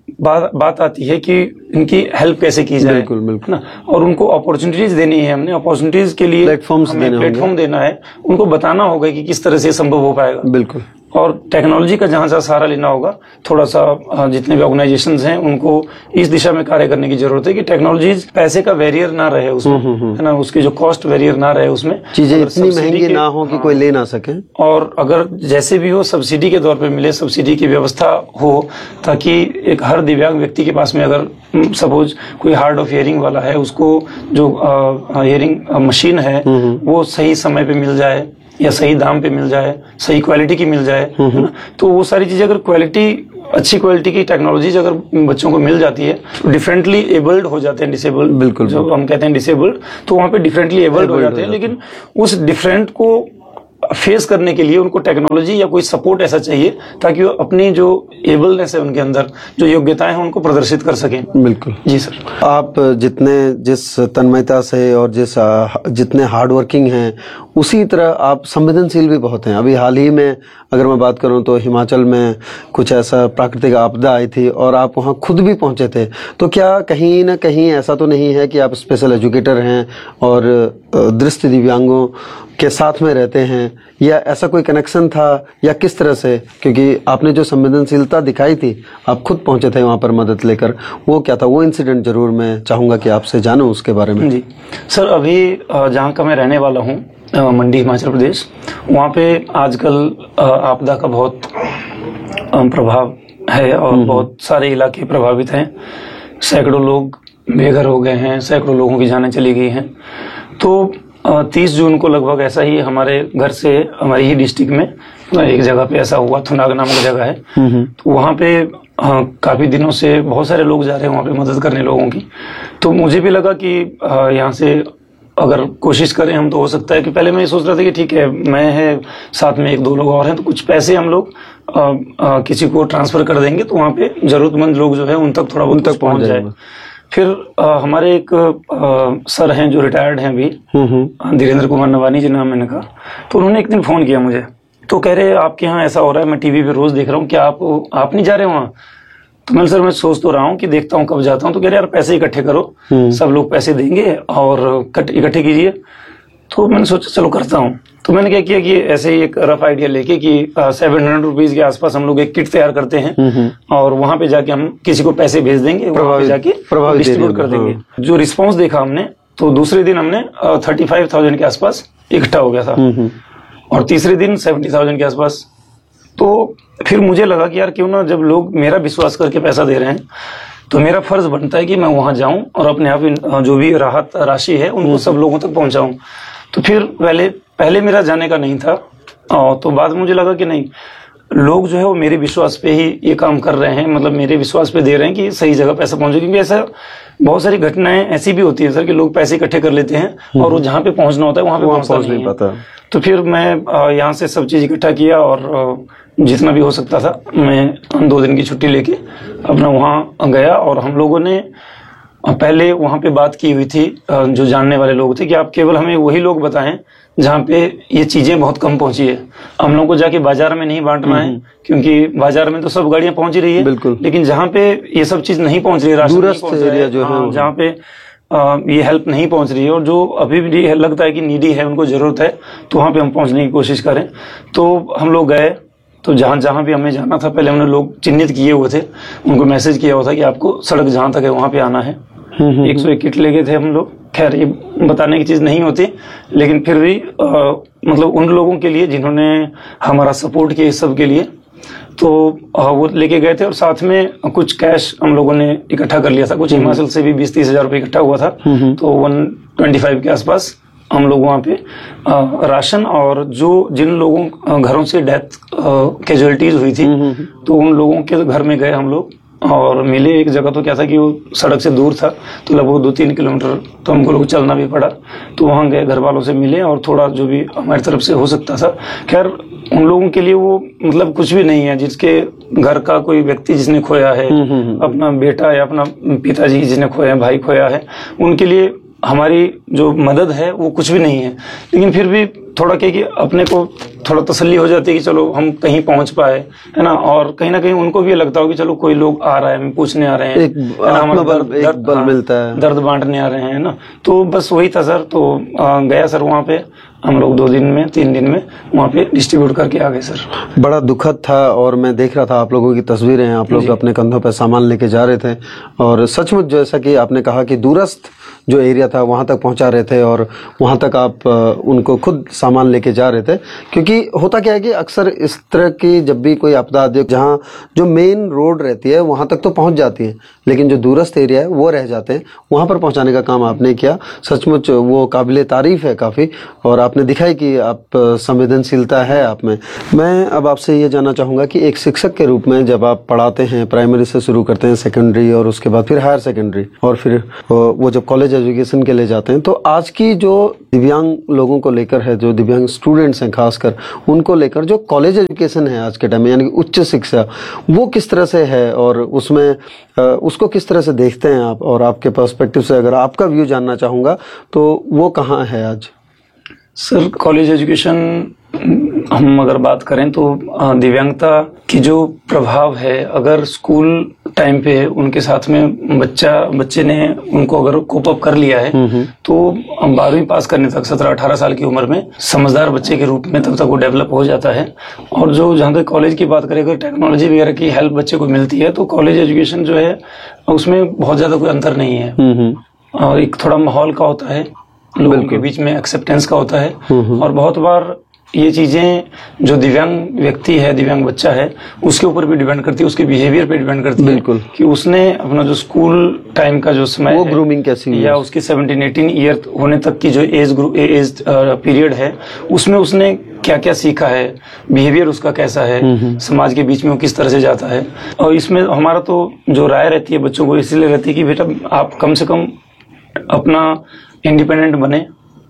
बात आती है कि इनकी हेल्प कैसे की जाए, बिल्कुल बिल्कुल ना, और उनको अपॉर्चुनिटीज देनी है। हमने अपॉर्चुनिटीज के लिए प्लेटफॉर्म देना है, उनको बताना होगा कि किस तरह से संभव हो पाएगा। बिल्कुल। और टेक्नोलॉजी का जहां जहां सहारा लेना होगा, थोड़ा सा जितने भी ऑर्गेनाइजेशंस हैं उनको इस दिशा में कार्य करने की जरूरत है कि टेक्नोलॉजी पैसे का बैरियर ना रहे उसमें, है ना, उसकी जो कॉस्ट बैरियर ना रहे उसमें, चीजें इतनी महंगी ना हो कि कोई ले ना सके, और अगर जैसे भी हो सब्सिडी के तौर पे मिले, सब्सिडी की व्यवस्था हो, ताकि एक हर दिव्यांग व्यक्ति के पास में अगर सपोज कोई हार्ड ऑफ हियरिंग वाला है, उसको जो हियरिंग मशीन है वो सही समय पे मिल जाए या सही दाम पे मिल जाए, सही क्वालिटी की मिल जाए, है ना, तो वो सारी चीजें अगर अच्छी क्वालिटी की टेक्नोलॉजीज अगर बच्चों को मिल जाती है, डिफरेंटली एबल्ड हो जाते हैं, डिसेबल्ड, बिल्कुल जो हम कहते हैं डिसेबल्ड, तो वहां पे डिफरेंटली एबल्ड हो जाते हैं, लेकिन उस डिफरेंट को फेस करने के लिए उनको टेक्नोलॉजी या कोई सपोर्ट ऐसा चाहिए ताकि वो अपनी जो एबलनेस है उनके अंदर, जो योग्यताएं हैं, उनको प्रदर्शित कर सकें। बिल्कुल जी सर। आप जिस तन्मयता से और जितने हार्ड वर्किंग हैं, उसी तरह आप संवेदनशील भी बहुत हैं। अभी हाल ही में अगर मैं बात करूं तो हिमाचल में कुछ ऐसा प्राकृतिक आपदा आई थी और आप वहां खुद भी पहुंचे थे, तो क्या कहीं ना कहीं ऐसा तो नहीं है कि आप स्पेशल एजुकेटर हैं और दृष्टि दिव्यांगों के साथ में रहते हैं, या ऐसा कोई कनेक्शन था, या किस तरह से? क्योंकि आपने जो संवेदनशीलता दिखाई थी, आप खुद पहुंचे थे वहां पर मदद लेकर, वो क्या था? वो इंसिडेंट जरूर मैं चाहूंगा कि आपसे जानूं उसके बारे में। जी सर, अभी जहाँ का मैं रहने वाला हूँ, मंडी हिमाचल प्रदेश, वहाँ पे आजकल आपदा का बहुत प्रभाव है और बहुत सारे इलाके प्रभावित हैं। सैकड़ों लोग बेघर हो गए हैं, सैकड़ों लोगों की जानें चली गई हैं। तो 30 जून को लगभग ऐसा ही हमारे घर से, हमारी ही डिस्ट्रिक्ट में एक जगह पे ऐसा हुआ, थुनाग नामक जगह है, तो वहाँ पे काफी दिनों से बहुत सारे लोग जा रहे हैं वहाँ पे मदद करने लोगों की। तो मुझे भी लगा कि यहाँ से अगर कोशिश करें हम तो हो सकता है कि पहले मैं ये सोच रहा था कि ठीक है, मैं है, साथ में 1-2 लोग और हैं, तो कुछ पैसे हम लोग किसी को ट्रांसफर कर देंगे तो वहाँ पे जरूरतमंद लोग जो है उन तक थोड़ा बहुत पहुंच जाए। फिर हमारे एक सर हैं जो रिटायर्ड हैं अभी, धीरेन्द्र कुमार नवानी जी नाम मैंने कहा, तो उन्होंने एक दिन फोन किया मुझे, तो कह रहे आपके यहाँ ऐसा हो रहा है, मैं टीवी पे रोज देख रहा हूँ, क्या आप नहीं जा रहे वहाँ? तो मैंने सर मैं सोच तो रहा हूँ कि देखता हूँ कब जाता हूँ। तो कह रहे यार पैसे इकट्ठे करो, सब लोग पैसे देंगे और इकट्ठे कीजिए। तो मैंने सोचा चलो करता हूँ। तो मैंने क्या किया कि ऐसे ही एक रफ आइडिया लेके कि 700 रुपीज के आसपास हम लोग एक किट तैयार करते हैं और वहां पे जाके हम किसी को पैसे भेज देंगे, वहां पे जाके डिस्ट्रीब्यूट कर देंगे। जो रिस्पांस देखा हमने, तो दूसरे दिन हमने 35,000 के आसपास इकट्ठा हो गया था और तीसरे दिन 70,000 के आसपास। तो फिर मुझे लगा कि यार क्यों ना, जब लोग मेरा विश्वास करके पैसा दे रहे हैं तो मेरा फर्ज बनता है कि मैं वहां जाऊं और अपने आप जो भी राहत राशि है उनको सब लोगों तक पहुंचाऊं। तो फिर पहले मेरा जाने का नहीं था, तो बाद में मुझे लगा कि नहीं, लोग जो है वो मेरे विश्वास पे ही ये काम कर रहे हैं, मतलब मेरे विश्वास पे दे रहे हैं कि सही जगह पैसा पहुंचे। क्योंकि ऐसा बहुत सारी घटनाएं ऐसी भी होती है सर कि लोग पैसे इकट्ठे कर लेते हैं और वो जहाँ पे पहुंचना होता है वहां पे पहुंच नहीं पाता। तो फिर मैं यहाँ से सब चीज इकट्ठा किया और जितना भी हो सकता था मैं 2 दिन की छुट्टी लेके अपना वहां गया। और हम लोगों ने पहले वहां पे बात की हुई थी, जो जानने वाले लोग थे, कि आप केवल हमें वही लोग बताएं जहाँ पे ये चीजें बहुत कम पहुंची है। हम लोग को जाके बाजार में नहीं बांटना है, क्योंकि बाजार में तो सब गाड़ियां पहुंच रही है, लेकिन जहाँ पे ये सब चीज नहीं पहुंच रही है, राशन नहीं पहुंच रहा है, जहाँ पे ये हेल्प नहीं पहुंच रही है और जो अभी भी लगता है कि नीडी है, उनको जरूरत है, तो वहां पे हम पहुंचने की कोशिश करें। तो हम लोग गए, तो जहां जहां भी हमें जाना था पहले हमने लोग चिन्हित किए हुए थे, उनको मैसेज किया हुआ था कि आपको सड़क जहां तक है वहां पे आना है। 101 किट ले गए थे हम लोग। खैर ये बताने की चीज नहीं होती, लेकिन फिर भी मतलब उन लोगों के लिए जिन्होंने हमारा सपोर्ट किया इस सब के लिए, तो वो लेके गए थे। और साथ में कुछ कैश हम लोगों ने इकट्ठा कर लिया था, कुछ हिमाचल से भी 20-30 हजार रुपये इकट्ठा हुआ था, तो 125 के आसपास हम लोग वहाँ पे राशन और जिन लोगों घरों से डेथ कैजुअलिटीज हुई थी, तो उन लोगों के घर में गए हम लोग और मिले। एक जगह तो क्या था कि वो सड़क से दूर था, तो लगभग 2-3 किलोमीटर तो हमको लोग चलना भी पड़ा। तो वहां गए, घर वालों से मिले और थोड़ा जो भी हमारी तरफ से हो सकता था। खैर उन लोगों के लिए वो मतलब कुछ भी नहीं है, जिसके घर का कोई व्यक्ति जिसने खोया है, अपना बेटा या अपना पिताजी जिसने खोया है, भाई खोया है, उनके लिए हमारी जो मदद है वो कुछ भी नहीं है। लेकिन फिर भी थोड़ा कि अपने को थोड़ा तसल्ली हो जाती है कि चलो हम कहीं पहुंच पाए, है ना, और कहीं ना कहीं उनको भी लगता हो कि चलो कोई लोग आ रहा है, पूछने आ रहे हैं, एक बल मिलता है, दर्द बांटने आ रहे हैं, ना। तो बस वही था सर। तो गया सर वहां पे हम लोग 2 दिन में 3 दिन में वहाँ पे डिस्ट्रीब्यूट करके आ गए सर। बड़ा दुखद था और मैं देख रहा था आप लोगों की तस्वीरें हैं, आप लोग अपने कंधों पर सामान लेके जा रहे थे और सचमुच जैसा कि आपने कहा कि दूरस्थ जो एरिया था वहाँ तक पहुँचा रहे थे और वहाँ तक आप उनको खुद सामान लेके जा रहे थे। क्योंकि होता क्या है कि अक्सर इस तरह की जब भी कोई आपदा आती है, जहाँ जो मेन रोड रहती है वहाँ तक तो पहुँच जाती है, लेकिन जो दूरस्थ एरिया है वो रह जाते हैं, वहाँ पर पहुँचाने का काम आपने किया। सचमुच वो काबिले तारीफ है काफ़ी, और आपने दिखाई कि आप संवेदनशीलता है आप में। मैं अब आपसे ये जानना चाहूँगा कि एक शिक्षक के रूप में जब आप पढ़ाते हैं, प्राइमरी से शुरू करते हैं, सेकेंडरी और उसके बाद फिर हायर सेकेंडरी और फिर वो जब कॉलेज एजुकेशन के लिए जाते हैं, तो आज की जो दिव्यांग लोगों को लेकर है, जो दिव्यांग स्टूडेंट्स हैं खासकर, उनको लेकर जो कॉलेज एजुकेशन है आज के टाइम में यानी कि उच्च शिक्षा, वो किस तरह से है और उसमें उसको किस तरह से देखते हैं आप, और आपके पर्सपेक्टिव से अगर आपका व्यू जानना चाहूँगा तो वो कहाँ है आज? सर कॉलेज एजुकेशन हम अगर बात करें तो दिव्यांगता की जो प्रभाव है, अगर स्कूल टाइम पे उनके साथ में बच्चे ने उनको अगर कोप अप कर लिया है तो 12वीं पास करने तक 17-18 साल की उम्र में समझदार बच्चे के रूप में तब तक वो डेवलप हो जाता है। और जो जहाँ तक कॉलेज की बात करें, अगर टेक्नोलॉजी वगैरह की हेल्प बच्चे को मिलती है तो कॉलेज एजुकेशन जो है उसमें बहुत ज्यादा कोई अंतर नहीं है। और एक थोड़ा माहौल का होता है, लोगों के बीच में एक्सेप्टेंस का होता है, और बहुत बार ये चीजें जो दिव्यांग व्यक्ति है, दिव्यांग बच्चा है, उसके ऊपर भी डिपेंड करती है, उसके बिहेवियर पे डिपेंड करती है कि उसने अपना जो स्कूल टाइम का जो समय वो ग्रूमिंग कैसी या उसके 17-18 ईयर होने तक की जो एज पीरियड है, उसमें उसने क्या क्या सीखा है, बिहेवियर उसका कैसा है, समाज के बीच में वो किस तरह से जाता है। और इसमें हमारा तो जो राय रहती है बच्चों को इसलिए रहती है कि बेटा आप कम से कम अपना इंडिपेंडेंट बने,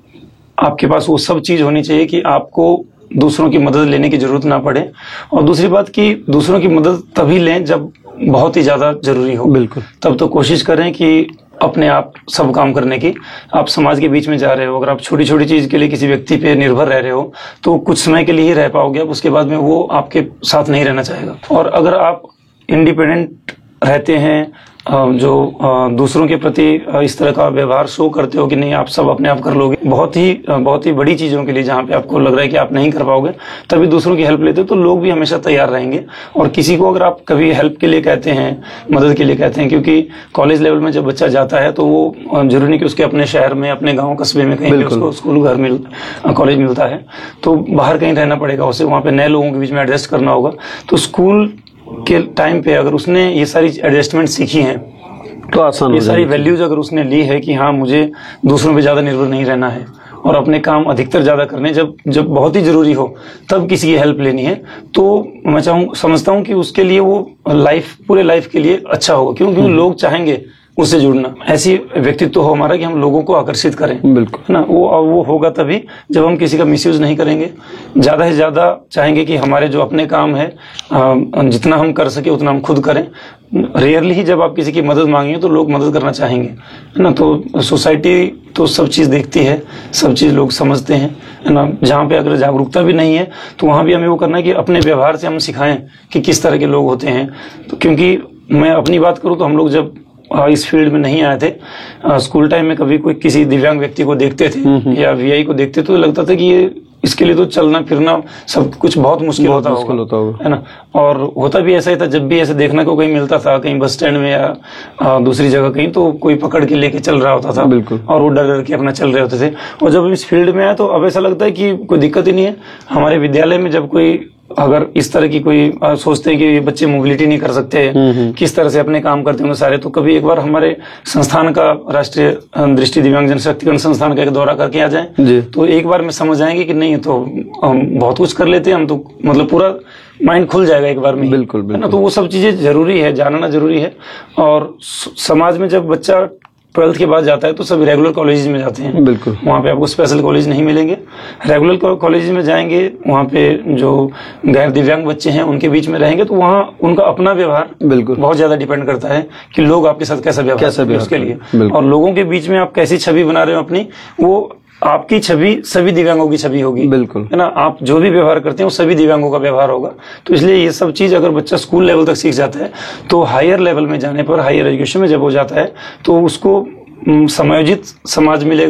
आपके पास वो सब चीज होनी चाहिए कि आपको दूसरों की मदद लेने की जरूरत ना पड़े। और दूसरी बात कि दूसरों की मदद तभी लें जब बहुत ही ज्यादा जरूरी हो। बिल्कुल, तब तो कोशिश करें कि अपने आप सब काम करने की। आप समाज के बीच में जा रहे हो, अगर आप छोटी छोटी चीज के लिए किसी व्यक्ति पे निर्भर रह रहे हो तो कुछ समय के लिए ही रह पाओगे, अब उसके बाद में वो आपके साथ नहीं रहना चाहेगा। और अगर आप इंडिपेंडेंट रहते हैं, जो दूसरों के प्रति इस तरह का व्यवहार शो करते हो कि नहीं आप सब अपने आप कर लोगे, बहुत ही बड़ी चीजों के लिए जहाँ पे आपको लग रहा है कि आप नहीं कर पाओगे, तभी दूसरों की हेल्प लेते हो तो लोग भी हमेशा तैयार रहेंगे। और किसी को अगर आप कभी हेल्प के लिए कहते हैं, मदद के लिए कहते हैं, क्योंकि कॉलेज लेवल में जब बच्चा जाता है तो वो जरूरी नहीं कि उसके अपने शहर में, अपने गाँव कस्बे में कहीं उसको स्कूल घर कॉलेज मिलता है, तो बाहर कहीं रहना पड़ेगा उसे, वहाँ पे नए लोगों के बीच में एडजस्ट करना होगा। तो स्कूल के टाइम पे अगर उसने ये सारी एडजस्टमेंट सीखी हैं तो आसान, ये सारी वैल्यूज अगर उसने ली है कि हाँ मुझे दूसरों पे ज्यादा निर्भर नहीं रहना है और अपने काम अधिकतर ज्यादा करने, जब बहुत ही जरूरी हो तब किसी की हेल्प लेनी है, तो मैं समझता हूँ कि उसके लिए वो पूरे लाइफ के लिए अच्छा होगा। क्योंकि लोग चाहेंगे उससे जुड़ना, ऐसी व्यक्तित्व हो हमारा कि हम लोगों को आकर्षित करें। बिल्कुल है ना, वो होगा तभी जब हम किसी का मिसयूज नहीं करेंगे, ज्यादा से ज्यादा चाहेंगे कि हमारे जो अपने काम है जितना हम कर सके उतना हम खुद करें। रेयरली ही जब आप किसी की मदद मांगेंगे तो लोग मदद करना चाहेंगे, है ना। तो सोसाइटी तो सब चीज देखती है, सब चीज लोग समझते हैं, है ना। जहाँ पे अगर जागरूकता भी नहीं है तो वहां भी हमें वो करना है कि अपने व्यवहार से हम सिखाएं कि किस तरह के लोग होते हैं। तो क्योंकि मैं अपनी बात करूं तो हम लोग जब इस फील्ड में नहीं आए थे, स्कूल टाइम में कभी कोई किसी दिव्यांग व्यक्ति को देखते थे या वीआई को देखते तो लगता था कि ये इसके लिए तो चलना फिरना सब कुछ बहुत मुश्किल होता होगा, है ना। और होता भी ऐसा ही था, जब भी ऐसे देखना को कहीं मिलता था, कहीं बस स्टैंड में या दूसरी जगह कहीं, तो कोई पकड़ के लेके चल रहा होता था और वो डर डर के अपना चल रहे होते थे। और जब इस फील्ड में आया तो अब ऐसा लगता है कि कोई दिक्कत ही नहीं है। हमारे विद्यालय में जब कोई अगर इस तरह की कोई सोचते हैं कि बच्चे मोबिलिटी नहीं कर सकते, किस तरह से अपने काम करते हैं सारे, तो कभी एक बार हमारे संस्थान का, राष्ट्रीय दृष्टि दिव्यांग जन सशक्तिकरण संस्थान का एक दौरा करके आ जाएं तो एक बार में समझ आएंगे कि नहीं तो हम बहुत कुछ कर लेते हैं हम, तो मतलब पूरा माइंड खुल जाएगा एक बार में। बिल्कुल, है ना। तो वो सब चीजें जरूरी है, जानना जरूरी है। और समाज में जब बच्चा 12th के बाद जाता है तो सब रेगुलर कॉलेज में जाते हैं। बिल्कुल, वहाँ पे आपको स्पेशल कॉलेज नहीं मिलेंगे। रेगुलर कॉलेज में जाएंगे, वहाँ पे जो गैर दिव्यांग बच्चे हैं उनके बीच में रहेंगे तो वहाँ उनका अपना व्यवहार बिल्कुल बहुत ज्यादा डिपेंड करता है कि लोग आपके साथ कैसा व्यवहार उसके लिए। और लोगों के बीच में आप कैसी छवि बना रहे हो अपनी, वो आपकी छवि सभी दिव्यांगों की छवि होगी। बिल्कुल, है ना। आप जो भी व्यवहार करते हैं वो सभी दिव्यांगों का व्यवहार होगा। तो इसलिए ये सब चीज अगर बच्चा स्कूल लेवल तक सीख जाता है तो हायर लेवल में जाने पर, हायर एजुकेशन में जब हो जाता है तो उसको समायोजित समाज मिलेगा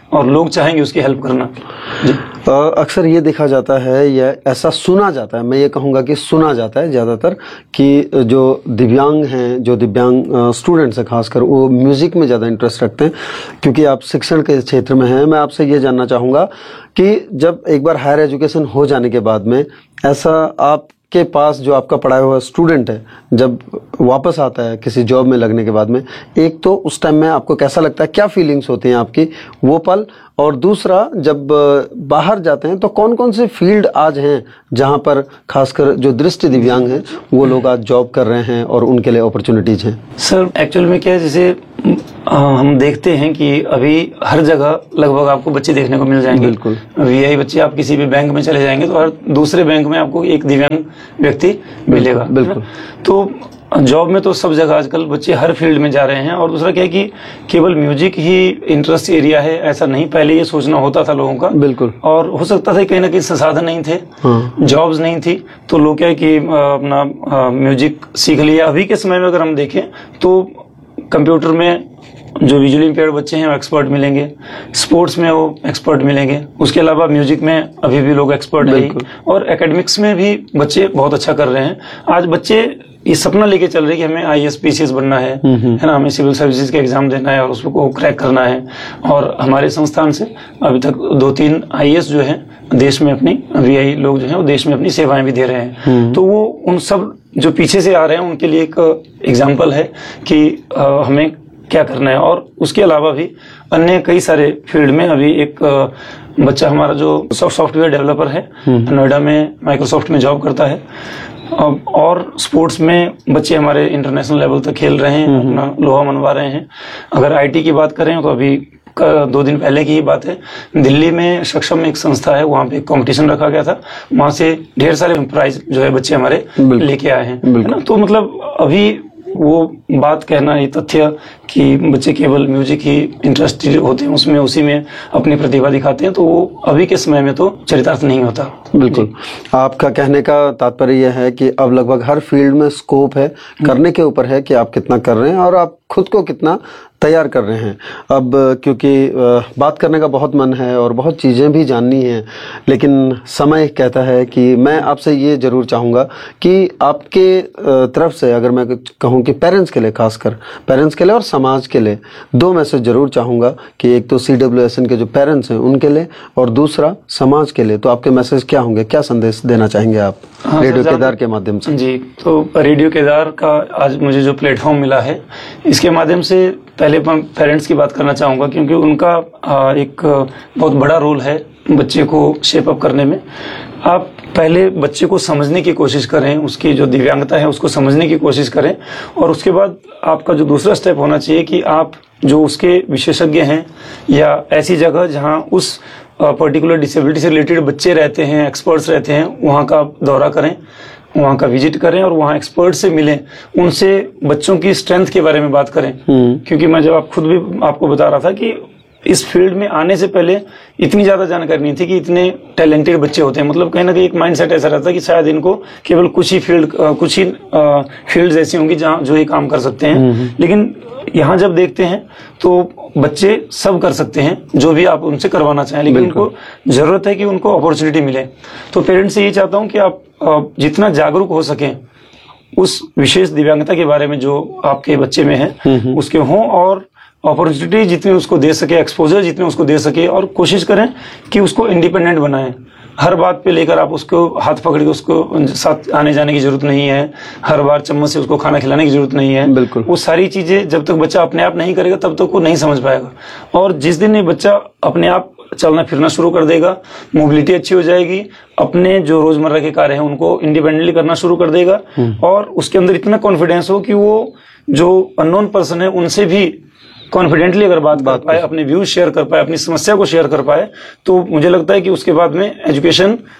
और लोग चाहेंगे उसकी हेल्प करना। अक्सर ये देखा जाता है या ऐसा सुना जाता है, मैं ये कहूँगा कि सुना जाता है ज़्यादातर, कि जो दिव्यांग हैं, जो दिव्यांग स्टूडेंट्स हैं खासकर, वो म्यूज़िक में ज़्यादा इंटरेस्ट रखते हैं। क्योंकि आप शिक्षण के क्षेत्र में हैं, मैं आपसे ये जानना चाहूँगा कि जब एक बार हायर एजुकेशन हो जाने के बाद में ऐसा आपके पास जो आपका पढ़ाया हुआ स्टूडेंट है जब वापस आता है किसी जॉब में लगने के बाद में, एक तो उस टाइम में आपको कैसा लगता है, क्या फीलिंग्स होती हैं आपकी वो पल, और दूसरा जब बाहर जाते हैं तो कौन कौन से फील्ड आज हैं जहां पर खासकर जो दृष्टि दिव्यांग हैं वो लोग आज जॉब कर रहे हैं और उनके लिए अपॉर्चुनिटीज हैं? सर एक्चुअल में क्या है, जैसे हम देखते हैं कि अभी हर जगह लगभग आपको बच्चे देखने को मिल जाएंगे। बिल्कुल। वीआई बच्चे, आप किसी भी बैंक में चले जाएंगे तो हर दूसरे बैंक में आपको एक दिव्यांग व्यक्ति मिलेगा। बिल्कुल। तो जॉब में तो सब जगह आजकल बच्चे हर फील्ड में जा रहे हैं। और दूसरा क्या है कि केवल म्यूजिक ही इंटरेस्ट एरिया है ऐसा नहीं, पहले ये सोचना होता था लोगों का। बिल्कुल। और हो सकता था कहीं ना कहीं संसाधन नहीं थे, जॉब्स नहीं थी, तो लोग क्या है कि अपना म्यूजिक सीख लिया। अभी के समय में अगर हम देखें तो कंप्यूटर में जो विजुअली इम्पेयर्ड बच्चे हैं वो एक्सपर्ट मिलेंगे, स्पोर्ट्स में वो एक्सपर्ट मिलेंगे, उसके अलावा म्यूजिक में अभी भी लोग एक्सपर्ट हैं, और एकेडमिक्स में भी बच्चे बहुत अच्छा कर रहे हैं। आज बच्चे ये सपना लेके चल रहे हैं कि हमें आईएएस पीसीएस बनना है ना, हमें सिविल सर्विसेज का एग्जाम देना है और उसको क्रैक करना है। और हमारे संस्थान से अभी तक 2-3 आईएएस जो है देश में अपनी वीआई लोग जो है वो देश में अपनी सेवाएं भी दे रहे हैं। तो वो उन सब जो पीछे से आ रहे हैं उनके लिए एक एग्जाम्पल है कि हमें क्या करना है। और उसके अलावा भी अन्य कई सारे फील्ड में अभी एक बच्चा हमारा जो सॉफ्टवेयर डेवलपर है, नोएडा में माइक्रोसॉफ्ट में जॉब करता है। और स्पोर्ट्स में बच्चे हमारे इंटरनेशनल लेवल तक खेल रहे हैं, अपना लोहा मनवा रहे हैं। अगर आईटी की बात करें तो अभी 2 दिन पहले की ही बात है, दिल्ली में सक्षम एक संस्था है, वहां पे एक कंपटीशन रखा गया था, वहां से ढेर सारे प्राइज जो है बच्चे हमारे लेके आए हैं, है ना। तो मतलब अभी वो बात कहना, ये तथ्य कि बच्चे केवल म्यूजिक ही इंटरेस्टेड होते हैं उसमें, उसी में अपनी प्रतिभा दिखाते हैं, तो वो अभी के समय में तो चरितार्थ नहीं होता। बिल्कुल। आपका कहने का तात्पर्य यह है कि अब लगभग हर फील्ड में स्कोप है, करने के ऊपर है कि आप कितना कर रहे हैं और आप खुद को कितना तैयार कर रहे हैं। अब क्योंकि बात करने का बहुत मन है और बहुत चीज़ें भी जाननी हैं, लेकिन समय कहता है कि मैं आपसे ये जरूर चाहूँगा कि आपके तरफ से अगर मैं कहूँ कि पेरेंट्स के लिए, खासकर पेरेंट्स के लिए और समाज के लिए 2 मैसेज जरूर चाहूँगा कि एक तो CWSN के जो पेरेंट्स हैं उनके लिए और दूसरा समाज के लिए। तो आपके मैसेज क्या होंगे, क्या संदेश देना चाहेंगे आप रेडियो केदार के माध्यम से? जी, तो रेडियो केदार का आज मुझे जो प्लेटफॉर्म मिला है, इसके माध्यम से पहले पेरेंट्स की बात करना चाहूँगा, क्योंकि उनका एक बहुत बड़ा रोल है बच्चे को शेप अप करने में। आप पहले बच्चे को समझने की कोशिश करें, उसकी जो दिव्यांगता है उसको समझने की कोशिश करें, और उसके बाद आपका जो दूसरा स्टेप होना चाहिए कि आप जो उसके विशेषज्ञ हैं या ऐसी जगह जहां उस पर्टिकुलर डिसेबिलिटी से रिलेटेड बच्चे रहते हैं, एक्सपर्ट्स रहते हैं, वहां का दौरा करें, वहां का विजिट करें और वहां एक्सपर्ट से मिलें, उनसे बच्चों की स्ट्रेंथ के बारे में बात करें। क्योंकि मैं जब खुद भी आपको बता रहा था कि इस फील्ड में आने से पहले इतनी ज्यादा जानकारी नहीं थी कि इतने टैलेंटेड बच्चे होते हैं। मतलब कहीं ना कहीं एक माइंडसेट ऐसा रहता है कि शायद इनको केवल कुछ ही फील्ड ऐसी होंगी जहां जो ये काम कर सकते हैं, लेकिन यहाँ जब देखते हैं तो बच्चे सब कर सकते हैं जो भी आप उनसे करवाना चाहें, लेकिन उनको जरूरत है कि उनको अपॉर्चुनिटी मिले। तो पेरेंट्स से ये चाहता हूँ कि आप जितना जागरूक हो सकें उस विशेष दिव्यांगता के बारे में जो आपके बच्चे में है उसके हों, और अपॉर्चुनिटी जितनी उसको दे सके, एक्सपोजर जितने उसको दे सके, और कोशिश करें कि उसको इंडिपेंडेंट बनाएं। हर बात पे लेकर आप उसको हाथ पकड़ के उसको साथ आने जाने की जरूरत नहीं है, हर बार चम्मच से उसको खाना खिलाने की जरूरत नहीं है। बिल्कुल। वो सारी चीजें जब तक बच्चा अपने आप नहीं करेगा तब तक वो नहीं समझ पाएगा। और जिस दिन ये बच्चा अपने आप चलना फिरना शुरू कर देगा, मोबिलिटी अच्छी हो जाएगी, अपने जो रोजमर्रा के कार्य हैं उनको इंडिपेंडेंटली करना शुरू कर देगा, और उसके अंदर इतना कॉन्फिडेंस हो कि वो जो अननोन पर्सन है उनसे भी कॉन्फिडेंटली अगर बात कर पाए, अपने व्यूज शेयर कर पाए, अपनी समस्या को शेयर कर पाए, तो मुझे लगता है कि उसके बाद में एजुकेशन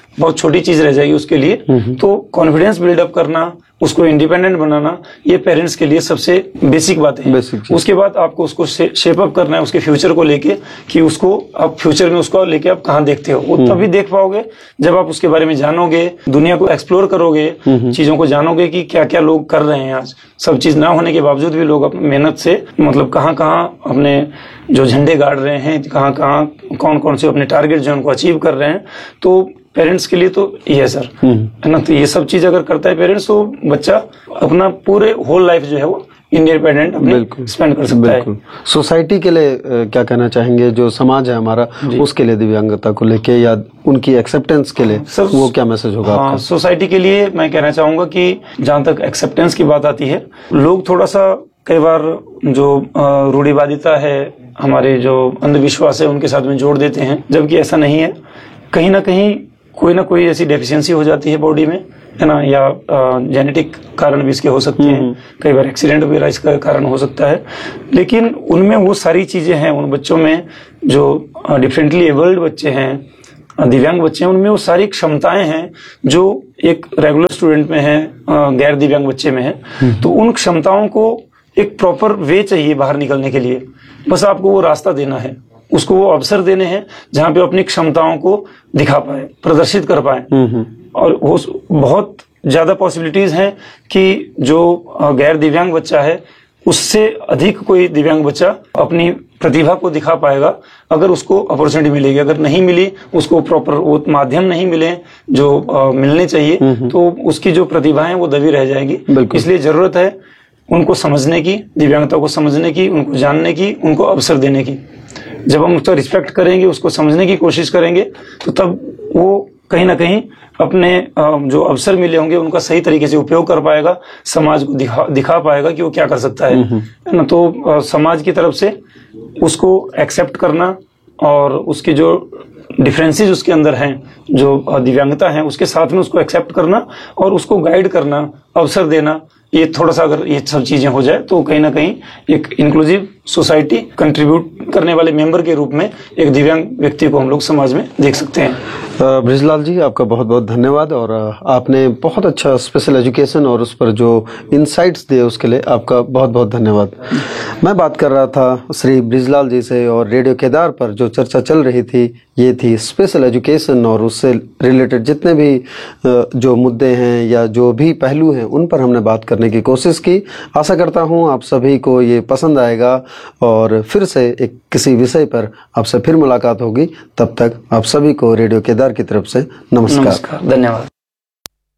बहुत छोटी चीज रह जाएगी उसके लिए। तो कॉन्फिडेंस बिल्डअप करना, उसको इंडिपेंडेंट बनाना, ये पेरेंट्स के लिए सबसे बेसिक बात है। उसके बाद आपको उसको शेप अप करना है उसके फ्यूचर को लेके, कि उसको आप फ्यूचर में उसको लेके आप कहाँ देखते हो। वो तभी देख पाओगे जब आप उसके बारे में जानोगे, दुनिया को एक्सप्लोर करोगे, चीजों को जानोगे कि क्या क्या लोग कर रहे हैं आज। सब चीज ना होने के बावजूद भी लोग अपनी मेहनत से मतलब कहाँ कहाँ अपने जो झंडे गाड़ रहे हैं, कहाँ कहाँ कौन कौन से अपने टारगेट जो उनको अचीव कर रहे हैं। तो पेरेंट्स के लिए तो ये है सर, है ना। तो ये सब चीज अगर करता है पेरेंट्स, तो बच्चा अपना पूरे होल लाइफ जो है वो इंडिपेंडेंट अपने स्पेंड कर सकता है। सोसाइटी के लिए क्या कहना चाहेंगे, जो समाज है हमारा उसके लिए दिव्यांगता को लेके या उनकी एक्सेप्टेंस के लिए सर, वो क्या मैसेज होगा आपका? सोसाइटी के लिए मैं कहना चाहूंगा कि जहां तक एक्सेप्टेंस की बात आती है, लोग थोड़ा सा कई बार जो रूढ़िवादिता है, हमारे जो अंधविश्वास है, उनके साथ में जोड़ देते हैं, जबकि ऐसा नहीं है। कहीं ना कहीं कोई ना कोई ऐसी डेफिशिएंसी हो जाती है बॉडी में, है ना, या जेनेटिक कारण भी इसके हो सकते हैं, कई बार एक्सीडेंट वगैरह इसका कारण हो सकता है। लेकिन उनमें वो सारी चीजें हैं, उन बच्चों में जो डिफरेंटली एबल्ड बच्चे हैं, दिव्यांग बच्चे हैं, उनमें वो सारी क्षमताएं हैं जो एक रेगुलर स्टूडेंट में है, गैर दिव्यांग बच्चे में है। तो उन क्षमताओं को एक प्रॉपर वे चाहिए बाहर निकलने के लिए। बस आपको वो रास्ता देना है, उसको वो अवसर देने हैं जहां पे अपनी क्षमताओं को दिखा पाए, प्रदर्शित कर पाए। और वो बहुत ज्यादा पॉसिबिलिटीज हैं कि जो गैर दिव्यांग बच्चा है उससे अधिक कोई दिव्यांग बच्चा अपनी प्रतिभा को दिखा पाएगा, अगर उसको अपॉर्चुनिटी मिलेगी। अगर नहीं मिली, उसको प्रॉपर वो माध्यम नहीं मिले जो मिलने चाहिए, तो उसकी जो प्रतिभा है वो दबी रह जाएगी। इसलिए जरूरत है उनको समझने की, दिव्यांगता को समझने की, उनको जानने की, उनको अवसर देने की। जब हम उसका रिस्पेक्ट करेंगे, उसको समझने की कोशिश करेंगे, तो तब वो कहीं ना कहीं अपने जो अवसर मिले होंगे उनका सही तरीके से उपयोग कर पाएगा, समाज को दिखा पाएगा कि वो क्या कर सकता है ना। तो समाज की तरफ से उसको एक्सेप्ट करना और उसकी जो डिफरेंसेस उसके अंदर हैं, जो दिव्यांगता है, उसके साथ में उसको एक्सेप्ट करना और उसको गाइड करना, अवसर देना, ये थोड़ा सा अगर ये सब चीजें हो जाए तो कहीं ना कहीं एक इंक्लूसिव सोसाइटी कंट्रीब्यूट करने वाले मेंबर के रूप में एक दिव्यांग व्यक्ति को हम लोग समाज में देख सकते हैं। बृजलाल जी, आपका बहुत बहुत धन्यवाद, और आपने बहुत अच्छा स्पेशल एजुकेशन और उस पर जो इनसाइट्स दिए उसके लिए आपका बहुत बहुत धन्यवाद। मैं बात कर रहा था श्री बृजलाल जी से, और रेडियो केदार पर जो चर्चा चल रही थी ये थी स्पेशल एजुकेशन और उससे रिलेटेड जितने भी जो मुद्दे हैं या जो भी पहलू हैं उन पर हमने बात करने की कोशिश की। आशा करता हूं आप सभी को ये पसंद आएगा और फिर से एक किसी विषय पर आपसे फिर मुलाकात होगी। तब तक आप सभी को रेडियो केदार की तरफ से नमस्कार। धन्यवाद।